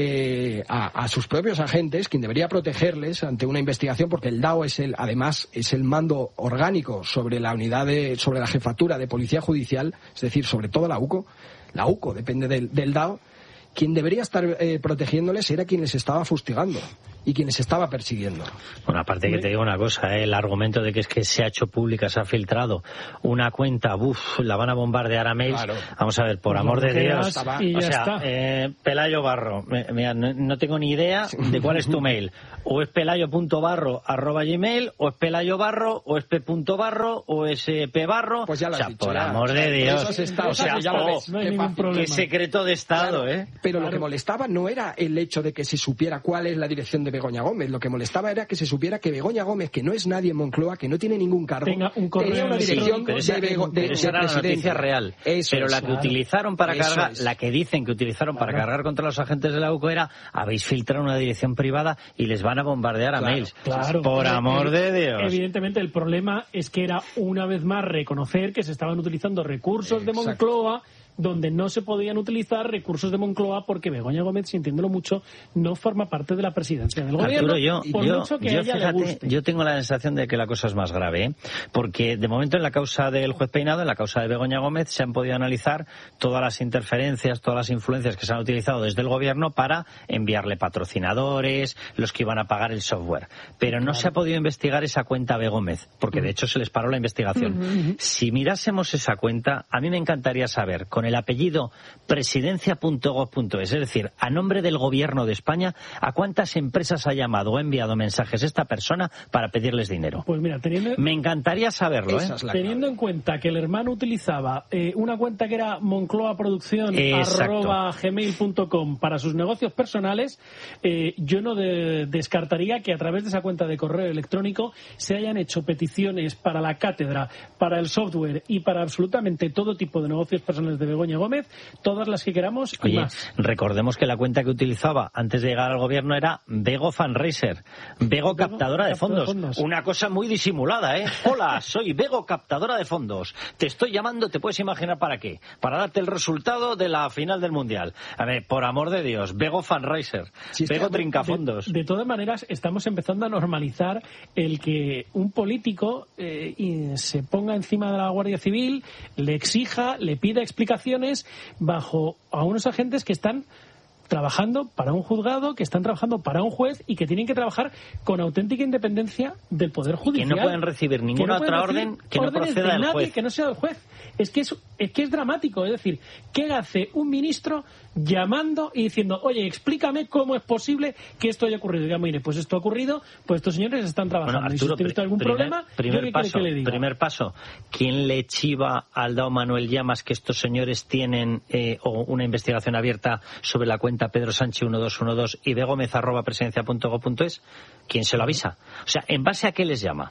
eh, a, a sus propios agentes, quien debería protegerles ante una investigación, porque el D A O es el, además, es el mando orgánico sobre la unidad de, sobre la jefatura de Policía Judicial, es decir, sobre todo la U C O. La U C O depende del, del D A O. Quien debería estar eh, protegiéndoles era quien les estaba fustigando y quien les estaba persiguiendo. Bueno, aparte que te digo una cosa, ¿eh? El argumento de que es que se ha hecho pública, se ha filtrado una cuenta, uff, la van a bombardear a mails. Claro. Vamos a ver, por amor de Dios. O sea, eh, Pelayo Barro, mira, no, no tengo ni idea de cuál es tu mail. O es pelayo.barro arroba gmail, o es Pelayo Barro, o es p.barro, o es pbarro. Pues ya lo o sea, has dicho, por ya. amor de Dios. Está, o sea, ya oh, no hay ningún qué secreto de Estado, claro, ¿eh? Pero claro. Lo que molestaba no era el hecho de que se supiera cuál es la dirección de Begoña Gómez. Lo que molestaba era que se supiera que Begoña Gómez, que no es nadie en Moncloa, que no tiene ningún cargo, tenga un correo tenía una dirección pero esa, de, Bego, de, pero esa de era la noticia real. Eso pero es, la que claro. utilizaron para Eso cargar, es. la que dicen que utilizaron claro. para cargar contra los agentes de la U C O era: habéis filtrado una dirección privada y les van a bombardear a claro, mails. Claro. Por Eh, amor de Dios. Evidentemente el problema es que era una vez más reconocer que se estaban utilizando recursos de Moncloa donde no se podían utilizar recursos de Moncloa porque Begoña Gómez, sintiéndolo mucho, no forma parte de la presidencia del gobierno. Arturo, yo, por yo, mucho que yo, a ella fíjate, le guste. yo tengo la sensación de que la cosa es más grave, ¿eh? Porque de momento en la causa del juez Peinado, en la causa de Begoña Gómez, se han podido analizar todas las interferencias, todas las influencias que se han utilizado desde el gobierno para enviarle patrocinadores, los que iban a pagar el software. Pero no claro. se ha podido investigar esa cuenta B. Gómez, porque de hecho se les paró la investigación. Uh-huh. Si mirásemos esa cuenta, a mí me encantaría saber, con el apellido presidencia punto gob punto es, es decir, a nombre del gobierno de España, ¿a cuántas empresas ha llamado o ha enviado mensajes esta persona para pedirles dinero? Pues mira, teniendo... Me encantaría saberlo, ¿eh? Teniendo en cuenta que el hermano utilizaba eh, una cuenta que era Moncloa Producción arroba gmail punto com para sus negocios personales, eh, yo no de, descartaría que a través de esa cuenta de correo electrónico se hayan hecho peticiones para la cátedra, para el software y para absolutamente todo tipo de negocios personales de Begoña Gómez, todas las que queramos y Oye, más. Recordemos que la cuenta que utilizaba antes de llegar al gobierno era Bego Fundraiser, Bego Captadora de fondos. de fondos. Una cosa muy disimulada, ¿eh? Hola, soy Bego Captadora de fondos. Te estoy llamando, te puedes imaginar para qué. Para darte el resultado de la final del Mundial. A ver, por amor de Dios, Bego Fundraiser, sí, Bego Trincafondos. De, de todas maneras, estamos empezando a normalizar el que un político eh, se ponga encima de la Guardia Civil, le exija, le pida explicaciones bajo a unos agentes que están trabajando para un juzgado, que están trabajando para un juez y que tienen que trabajar con auténtica independencia del Poder Judicial. Que no pueden recibir ninguna no otra orden que no proceda del juez. Que no sea del juez. Es que es, es que es dramático. Es decir, ¿qué hace un ministro llamando y diciendo, oye, explícame cómo es posible que esto haya ocurrido? Digamos, mire, pues esto ha ocurrido, pues estos señores están trabajando. Bueno, Arturo, y si usted algún primer, problema, primer ¿yo paso, qué que le diga? Primer paso, ¿quién le chiva al D A O Manuel Llamas que estos señores tienen eh, o una investigación abierta sobre la cuenta Pedro Sánchez uno dos uno dos y begomez arroba presidencia punto gob punto es? ¿Quién se lo avisa? O sea, ¿en base a qué les llama?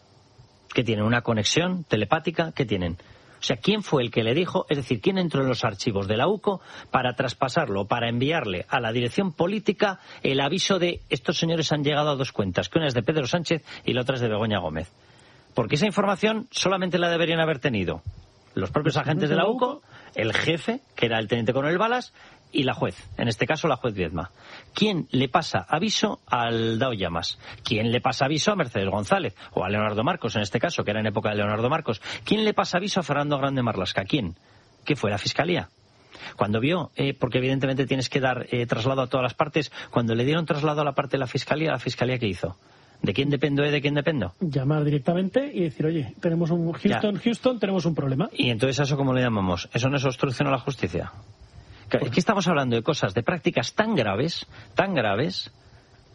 ¿Que tienen una conexión telepática? ¿Qué tienen? O sea, ¿quién fue el que le dijo? Es decir, ¿quién entró en los archivos de la U C O para traspasarlo, para enviarle a la dirección política el aviso de estos señores han llegado a dos cuentas, que una es de Pedro Sánchez y la otra es de Begoña Gómez? Porque esa información solamente la deberían haber tenido los propios agentes de la U C O, el jefe, que era el teniente coronel Balas, y la juez, en este caso la juez Viedma. ¿Quién le pasa aviso al D A O Llamas? ¿Quién le pasa aviso a Mercedes González? O a Leonardo Marcos, en este caso, que era en época de Leonardo Marcos. ¿Quién le pasa aviso a Fernando Grande Marlaska? ¿Quién? ¿Qué fue? ¿La Fiscalía? Cuando vio, eh, porque evidentemente tienes que dar eh, traslado a todas las partes, cuando le dieron traslado a la parte de la Fiscalía, ¿la Fiscalía qué hizo? ¿De quién dependo? ¿De quién dependo? Llamar directamente y decir, oye, tenemos un Houston, ya. Houston, tenemos un problema. ¿Y entonces eso cómo le llamamos? ¿Eso no es obstrucción a la justicia? Es que estamos hablando de cosas, de prácticas tan graves, tan graves,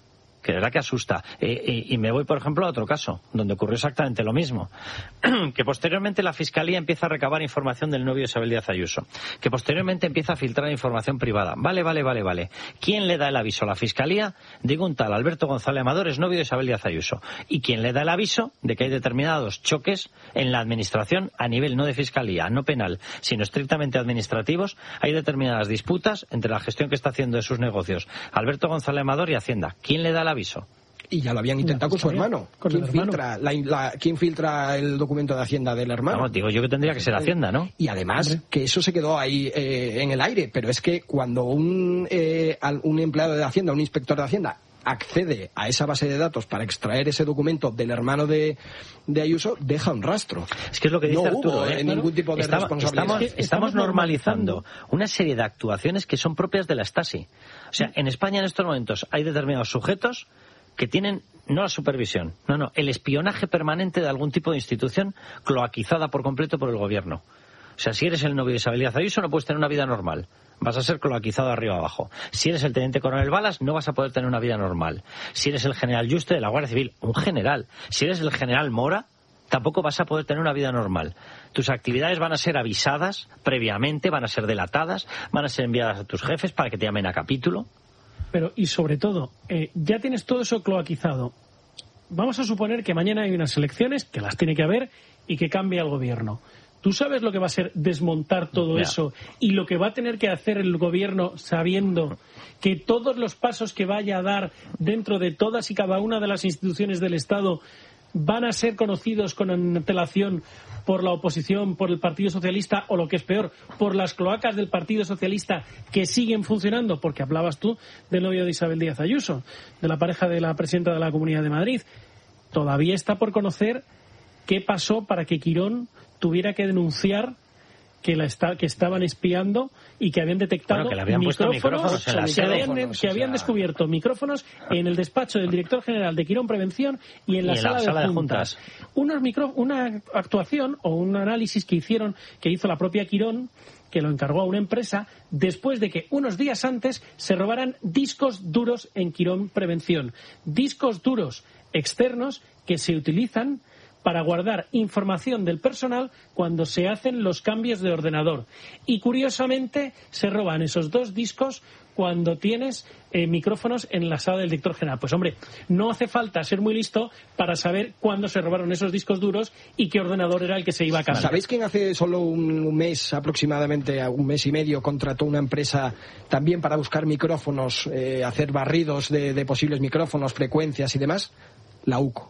que de verdad que asusta. Eh, y, y me voy, por ejemplo, a otro caso, donde ocurrió exactamente lo mismo. Que posteriormente la Fiscalía empieza a recabar información del novio de Isabel Díaz Ayuso. Que posteriormente empieza a filtrar información privada. Vale, vale, vale, vale. ¿Quién le da el aviso a la Fiscalía de que un tal Alberto González Amador es novio de Isabel Díaz Ayuso? ¿Y quién le da el aviso de que hay determinados choques en la Administración a nivel no de Fiscalía, no penal, sino estrictamente administrativos? Hay determinadas disputas entre la gestión que está haciendo de sus negocios Alberto González Amador y Hacienda. ¿Quién le da el aviso? Y ya lo habían intentado con su hermano. Con ¿Quién, el hermano. Filtra, la, la, ¿Quién filtra el documento de Hacienda del hermano? No, digo yo que tendría que ser Hacienda, ¿no? Y además, Hombre. que eso se quedó ahí eh, en el aire, pero es que cuando un, eh, un empleado de Hacienda, un inspector de Hacienda, accede a esa base de datos para extraer ese documento del hermano de, de Ayuso, deja un rastro. Es que es lo que dice no Arturo, hubo, ¿eh? eh, ningún tipo de estamos, responsabilidad. Estamos, estamos, estamos normalizando una serie de actuaciones que son propias de la Stasi. O sea, en España en estos momentos hay determinados sujetos que tienen no la supervisión, no, no, el espionaje permanente de algún tipo de institución cloaquizada por completo por el gobierno. O sea, si eres el novio de Isabel Díaz Ayuso no puedes tener una vida normal. Vas a ser cloaquizado arriba abajo. Si eres el teniente coronel Balas, no vas a poder tener una vida normal. Si eres el general Juste de la Guardia Civil, un general. Si eres el general Mora, tampoco vas a poder tener una vida normal. Tus actividades van a ser avisadas previamente, van a ser delatadas, van a ser enviadas a tus jefes para que te llamen a capítulo. Pero, y sobre todo, eh, ya tienes todo eso cloaquizado. Vamos a suponer que mañana hay unas elecciones, que las tiene que haber, y que cambia el gobierno. ¿Tú sabes lo que va a ser desmontar todo Ya. eso y lo que va a tener que hacer el gobierno sabiendo que todos los pasos que vaya a dar dentro de todas y cada una de las instituciones del Estado van a ser conocidos con antelación por la oposición, por el Partido Socialista o, lo que es peor, por las cloacas del Partido Socialista que siguen funcionando? Porque hablabas tú del novio de Isabel Díaz Ayuso, de la pareja de la presidenta de la Comunidad de Madrid. Todavía está por conocer qué pasó para que Quirón tuviera que denunciar que, la está, que estaban espiando y que habían detectado bueno, que le habían micrófonos, micrófonos en la que, habían, micrófonos, que habían o sea... descubierto micrófonos en el despacho del director general de Quirón Prevención y en la, y en sala, la de, sala de juntas. juntas. Unos micro, una actuación o un análisis que hicieron, que hizo la propia Quirón, que lo encargó a una empresa, después de que unos días antes se robaran discos duros en Quirón Prevención. Discos duros externos que se utilizan para guardar información del personal cuando se hacen los cambios de ordenador. Y curiosamente se roban esos dos discos cuando tienes eh, micrófonos en la sala del director general. Pues hombre, no hace falta ser muy listo para saber cuándo se robaron esos discos duros y qué ordenador era el que se iba a cambiar. ¿Sabéis quién hace solo un, un mes, aproximadamente un mes y medio, contrató una empresa también para buscar micrófonos, eh, hacer barridos de, de posibles micrófonos, frecuencias y demás? La UCO.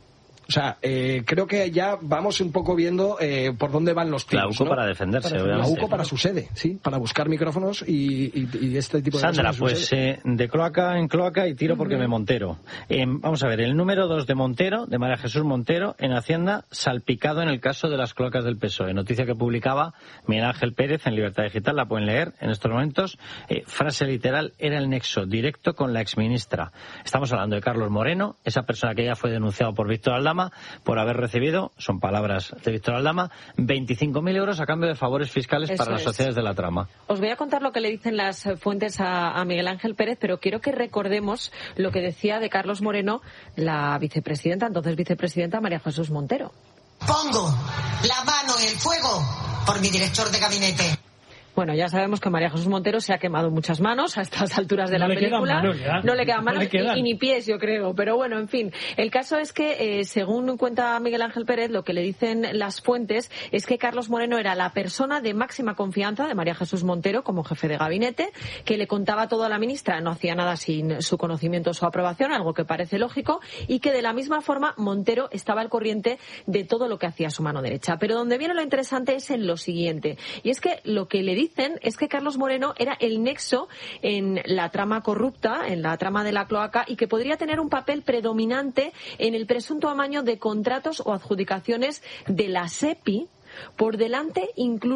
O sea, eh, creo que ya vamos un poco viendo eh, por dónde van los tiros. La UCO ¿no? para defenderse, para, obviamente. La UCO para su sede, sí, para buscar micrófonos y, y, y este tipo de Sandra, cosas. pues eh, de cloaca en cloaca y tiro porque me Montero. Eh, vamos a ver, el número dos de Montero, de María Jesús Montero, en Hacienda, salpicado en el caso de las cloacas del P S O E. Noticia que publicaba Miguel Ángel Pérez en Libertad Digital, la pueden leer en estos momentos. Eh, frase literal, era el nexo directo con la exministra. Estamos hablando de Carlos Moreno, esa persona que ya fue denunciado por Víctor Aldama por haber recibido, son palabras de Víctor Aldama, veinticinco mil euros a cambio de favores fiscales Eso para las es. sociedades de la trama. Os voy a contar lo que le dicen las fuentes a, a Miguel Ángel Pérez, pero quiero que recordemos lo que decía de Carlos Moreno la vicepresidenta, entonces vicepresidenta María Jesús Montero. Pongo la mano en el fuego por mi director de gabinete. Bueno, ya sabemos que María Jesús Montero se ha quemado muchas manos a estas alturas de no la le película. Quedan manos ya. No le quedan no manos le quedan. Y, y ni pies, yo creo. Pero bueno, en fin. El caso es que, eh, según cuenta Miguel Ángel Pérez, lo que le dicen las fuentes es que Carlos Moreno era la persona de máxima confianza de María Jesús Montero como jefe de gabinete, que le contaba todo a la ministra, no hacía nada sin su conocimiento o su aprobación, algo que parece lógico, y que de la misma forma Montero estaba al corriente de todo lo que hacía su mano derecha. Pero donde viene lo interesante es en lo siguiente. Y es que lo que le dicen es que Carlos Moreno era el nexo en la trama corrupta, en la trama de la cloaca, y que podría tener un papel predominante en el presunto amaño de contratos o adjudicaciones de la SEPI, por delante incluso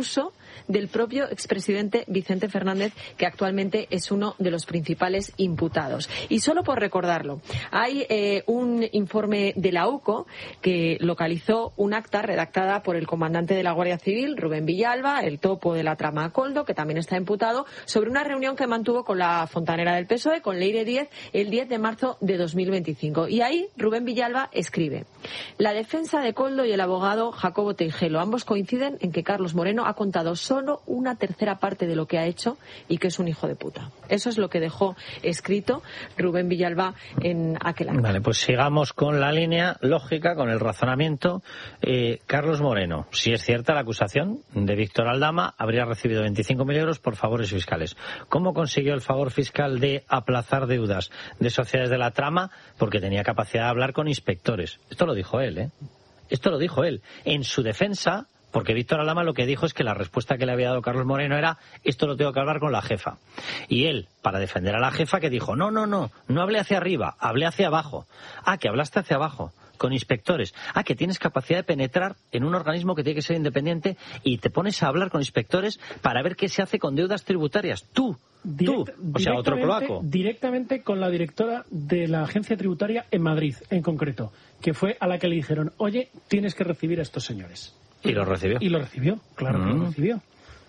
del propio expresidente Vicente Fernández, que actualmente es uno de los principales imputados. Y solo por recordarlo, hay eh, un informe de la U C O que localizó un acta redactada por el comandante de la Guardia Civil, Rubén Villalba, el topo de la trama Coldo, que también está imputado, sobre una reunión que mantuvo con la fontanera del P S O E, con Leire Díez, el diez de marzo de dos mil veinticinco. Y ahí Rubén Villalba escribe: la defensa de Coldo y el abogado Jacobo Teijelo, ambos coinciden en que Carlos Moreno ha contado solo una tercera parte de lo que ha hecho y que es un hijo de puta. Eso es lo que dejó escrito Rubén Villalba en aquel año. Vale, pues sigamos con la línea lógica, con el razonamiento. Eh, Carlos Moreno, si es cierta la acusación de Víctor Aldama, habría recibido veinticinco mil euros por favores fiscales. ¿Cómo consiguió el favor fiscal de aplazar deudas de sociedades de la trama? Porque tenía capacidad de hablar con inspectores. Esto lo dijo él, ¿eh? Esto lo dijo él. En su defensa, porque Víctor Aldama lo que dijo es que la respuesta que le había dado Carlos Moreno era: esto lo tengo que hablar con la jefa. Y él, para defender a la jefa, que dijo: no, no, no, no hablé hacia arriba, hablé hacia abajo. Ah, que hablaste hacia abajo, con inspectores. Ah, que tienes capacidad de penetrar en un organismo que tiene que ser independiente y te pones a hablar con inspectores para ver qué se hace con deudas tributarias. Tú, Direct, tú, o sea, otro cloaco. Directamente con la directora de la agencia tributaria en Madrid, en concreto, que fue a la que le dijeron: oye, tienes que recibir a estos señores. Y lo recibió. Y lo recibió, claro mm. que lo recibió.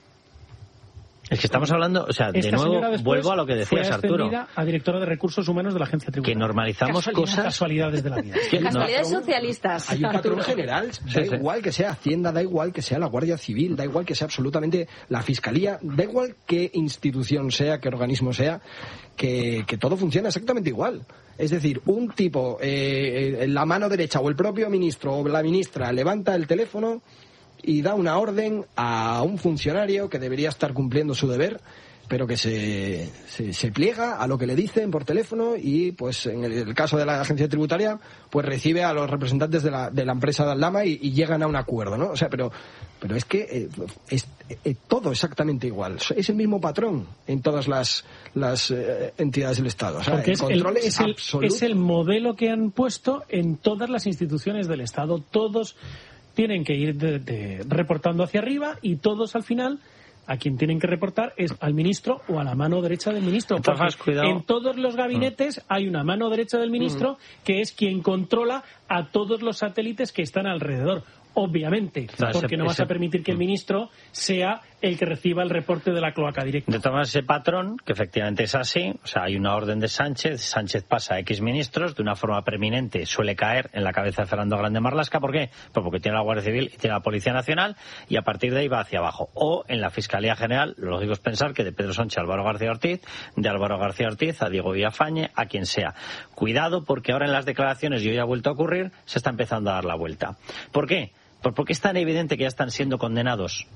Es que estamos hablando, o sea, Esta de nuevo vuelvo a lo que decías, Arturo. A directora de Recursos Humanos de la Agencia Tributaria. Que normalizamos Casualidad, cosas... Casualidades de la vida. Casualidades no, socialistas. Hay un patrón general, da sí, sí. igual que sea Hacienda, da igual que sea la Guardia Civil, da igual que sea absolutamente la Fiscalía, da igual qué institución sea, qué organismo sea, que, que todo funciona exactamente igual. Es decir, un tipo, eh, la mano derecha o el propio ministro o la ministra levanta el teléfono y da una orden a un funcionario que debería estar cumpliendo su deber, pero que se, se, se pliega a lo que le dicen por teléfono y, pues, en el, el caso de la agencia tributaria, pues recibe a los representantes de la, de la empresa de Aldama y, y llegan a un acuerdo, ¿no? O sea, pero, pero es que eh, es eh, todo exactamente igual. Es el mismo patrón en todas las, las eh, entidades del Estado. O sea, Porque el control es, el, es, es, el, absoluto. Es el modelo que han puesto en todas las instituciones del Estado. Todos tienen que ir de, de, reportando hacia arriba y todos al final a quien tienen que reportar es al ministro o a la mano derecha del ministro. Entonces, cuidado. En todos los gabinetes mm. hay una mano derecha del ministro mm. que es quien controla a todos los satélites que están alrededor. Obviamente, o sea, porque ese, no vas ese, a permitir que el ministro sea el que reciba el reporte de la cloaca directa. De todas ese patrón, que efectivamente es así, o sea, hay una orden de Sánchez, Sánchez pasa a X ministros, de una forma preeminente suele caer en la cabeza de Fernando Grande Marlaska. ¿Por qué? Pues porque tiene la Guardia Civil y tiene la Policía Nacional, y a partir de ahí va hacia abajo. O en la Fiscalía General, lo lógico es pensar que de Pedro Sánchez a Álvaro García Ortiz, de Álvaro García Ortiz a Diego Villafañe, a quien sea. Cuidado, porque ahora en las declaraciones, y hoy ha vuelto a ocurrir, se está empezando a dar la vuelta. ¿Por qué? Pues porque es tan evidente que ya están siendo condenados,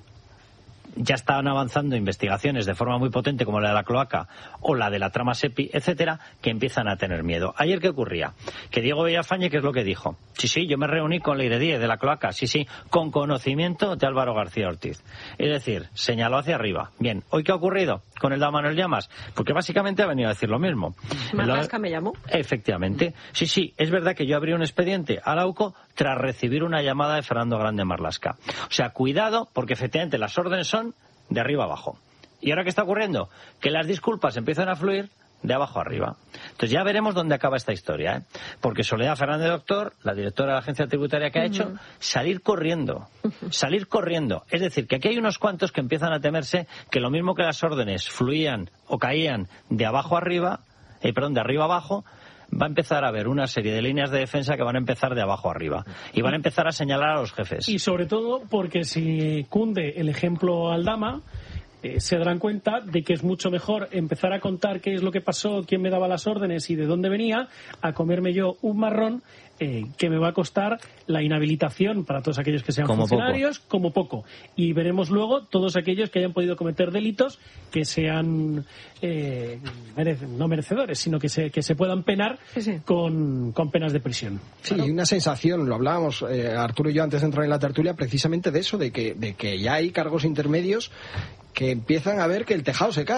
ya están avanzando investigaciones de forma muy potente como la de la cloaca o la de la trama SEPI, etcétera, que empiezan a tener miedo. Ayer, ¿qué ocurría? Que Diego Villafañe, ¿qué es lo que dijo? Sí, sí, yo me reuní con Leire Díez de la cloaca, sí, sí, con conocimiento de Álvaro García Ortiz. Es decir, señaló hacia arriba. Bien, ¿hoy qué ha ocurrido con el dama Manuel Llamas? Porque básicamente ha venido a decir lo mismo. Marlaska me llamó. Efectivamente. Sí, sí, es verdad que yo abrí un expediente a la U C O tras recibir una llamada de Fernando Grande Marlaska. O sea, cuidado, porque efectivamente las órdenes son de arriba abajo. ¿Y ahora qué está ocurriendo? Que las disculpas empiezan a fluir de abajo arriba. Entonces ya veremos dónde acaba esta historia, ¿eh? Porque Soledad Fernández Doctor, la directora de la agencia tributaria, que ha uh-huh. hecho salir corriendo, uh-huh. salir corriendo. Es decir, que aquí hay unos cuantos que empiezan a temerse que lo mismo que las órdenes fluían o caían de abajo arriba, eh, perdón, de arriba abajo, va a empezar a haber una serie de líneas de defensa que van a empezar de abajo arriba y van a empezar a señalar a los jefes. Y sobre todo porque si cunde el ejemplo Aldama, eh, se darán cuenta de que es mucho mejor empezar a contar qué es lo que pasó, quién me daba las órdenes y de dónde venía, a comerme yo un marrón eh, que me va a costar la inhabilitación para todos aquellos que sean como funcionarios, poco. como poco. Y veremos luego todos aquellos que hayan podido cometer delitos que sean eh, merece, no merecedores, sino que se, que se puedan penar sí, sí. Con, con penas de prisión. Sí, claro. Y una sensación, lo hablábamos eh, Arturo y yo antes de entrar en la tertulia, precisamente de eso, de que, de que ya hay cargos intermedios que empiezan a ver que el tejado se cae.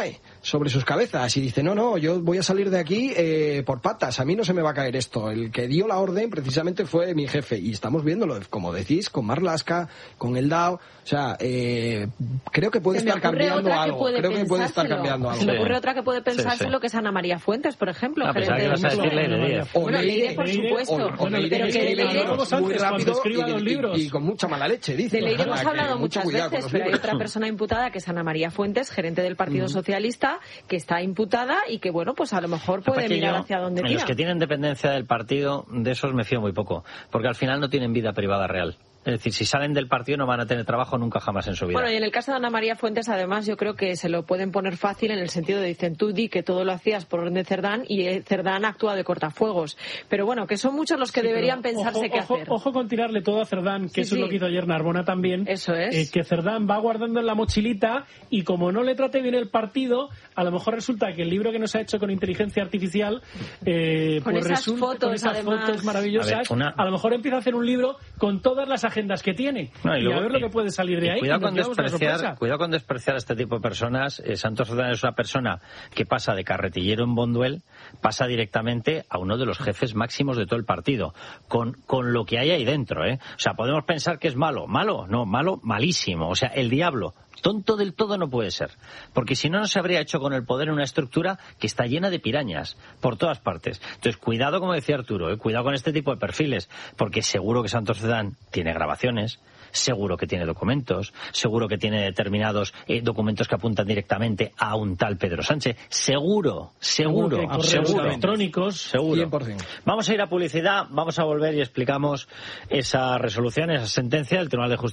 sobre sus cabezas y dice, no, no, yo voy a salir de aquí eh, por patas, a mí no se me va a caer esto. El que dio la orden precisamente fue mi jefe y estamos viéndolo, como decís, con Marlaska, con el D A O, o sea, eh, creo que puede estar cambiando algo, creo que puede estar cambiando algo. Se me ocurre otra que puede pensárselo, sí, sí. que es Ana María Fuentes, por ejemplo. Ah, pensaba que ibas a decir Leire. Bueno, Leire, por supuesto. O Leire, que Leire muy rápido y, y, y con mucha mala leche, dice. De Leire hemos hablado muchas veces, pero hay otra persona imputada que es Ana María Fuentes, gerente del Partido uh-huh. Socialista, que está imputada y que, bueno, pues a lo mejor puede mirar hacia donde tira. En los que tienen dependencia del partido, de esos me fío muy poco, porque al final no tienen vida privada real. Es decir, si salen del partido no van a tener trabajo nunca jamás en su vida. Bueno, y en el caso de Ana María Fuentes, además, yo creo que se lo pueden poner fácil en el sentido de, dicen, tú di que todo lo hacías por orden de Cerdán y Cerdán actúa de cortafuegos. Pero bueno, que son muchos los que sí, deberían pensarse ojo, qué ojo, hacer. Ojo con tirarle todo a Cerdán, que sí, eso sí. es lo que hizo ayer Narbona también. Eso es. Eh, que Cerdán va guardando en la mochilita y como no le trate bien el partido, a lo mejor resulta que el libro que nos ha hecho con inteligencia artificial, eh, con pues esas resulta, fotos, con esas además. fotos maravillosas, a, ver, una... a lo mejor empieza a hacer un libro con todas las agendas que tiene. No, y, y luego, a ver lo que puede salir de ahí. Cuidado con, despreciar, cuidado con despreciar a este tipo de personas. Eh, Santos Cerdán es una persona que pasa de carretillero en Bonduel, pasa directamente a uno de los jefes máximos de todo el partido, con, con lo que hay ahí dentro, ¿eh? O sea, podemos pensar que es malo. ¿Malo? No, malo, malísimo. O sea, el diablo. Tonto del todo no puede ser, porque si no, no se habría hecho con el poder en una estructura que está llena de pirañas por todas partes. Entonces, cuidado, como decía Arturo, ¿eh? cuidado con este tipo de perfiles, porque seguro que Santos Cerdán tiene grabaciones, seguro que tiene documentos, seguro que tiene determinados eh, documentos que apuntan directamente a un tal Pedro Sánchez. Seguro, seguro, seguro, seguro. electrónicos, seguro. cien por ciento. Vamos a ir a publicidad, vamos a volver y explicamos esa resolución, esa sentencia del Tribunal de Justicia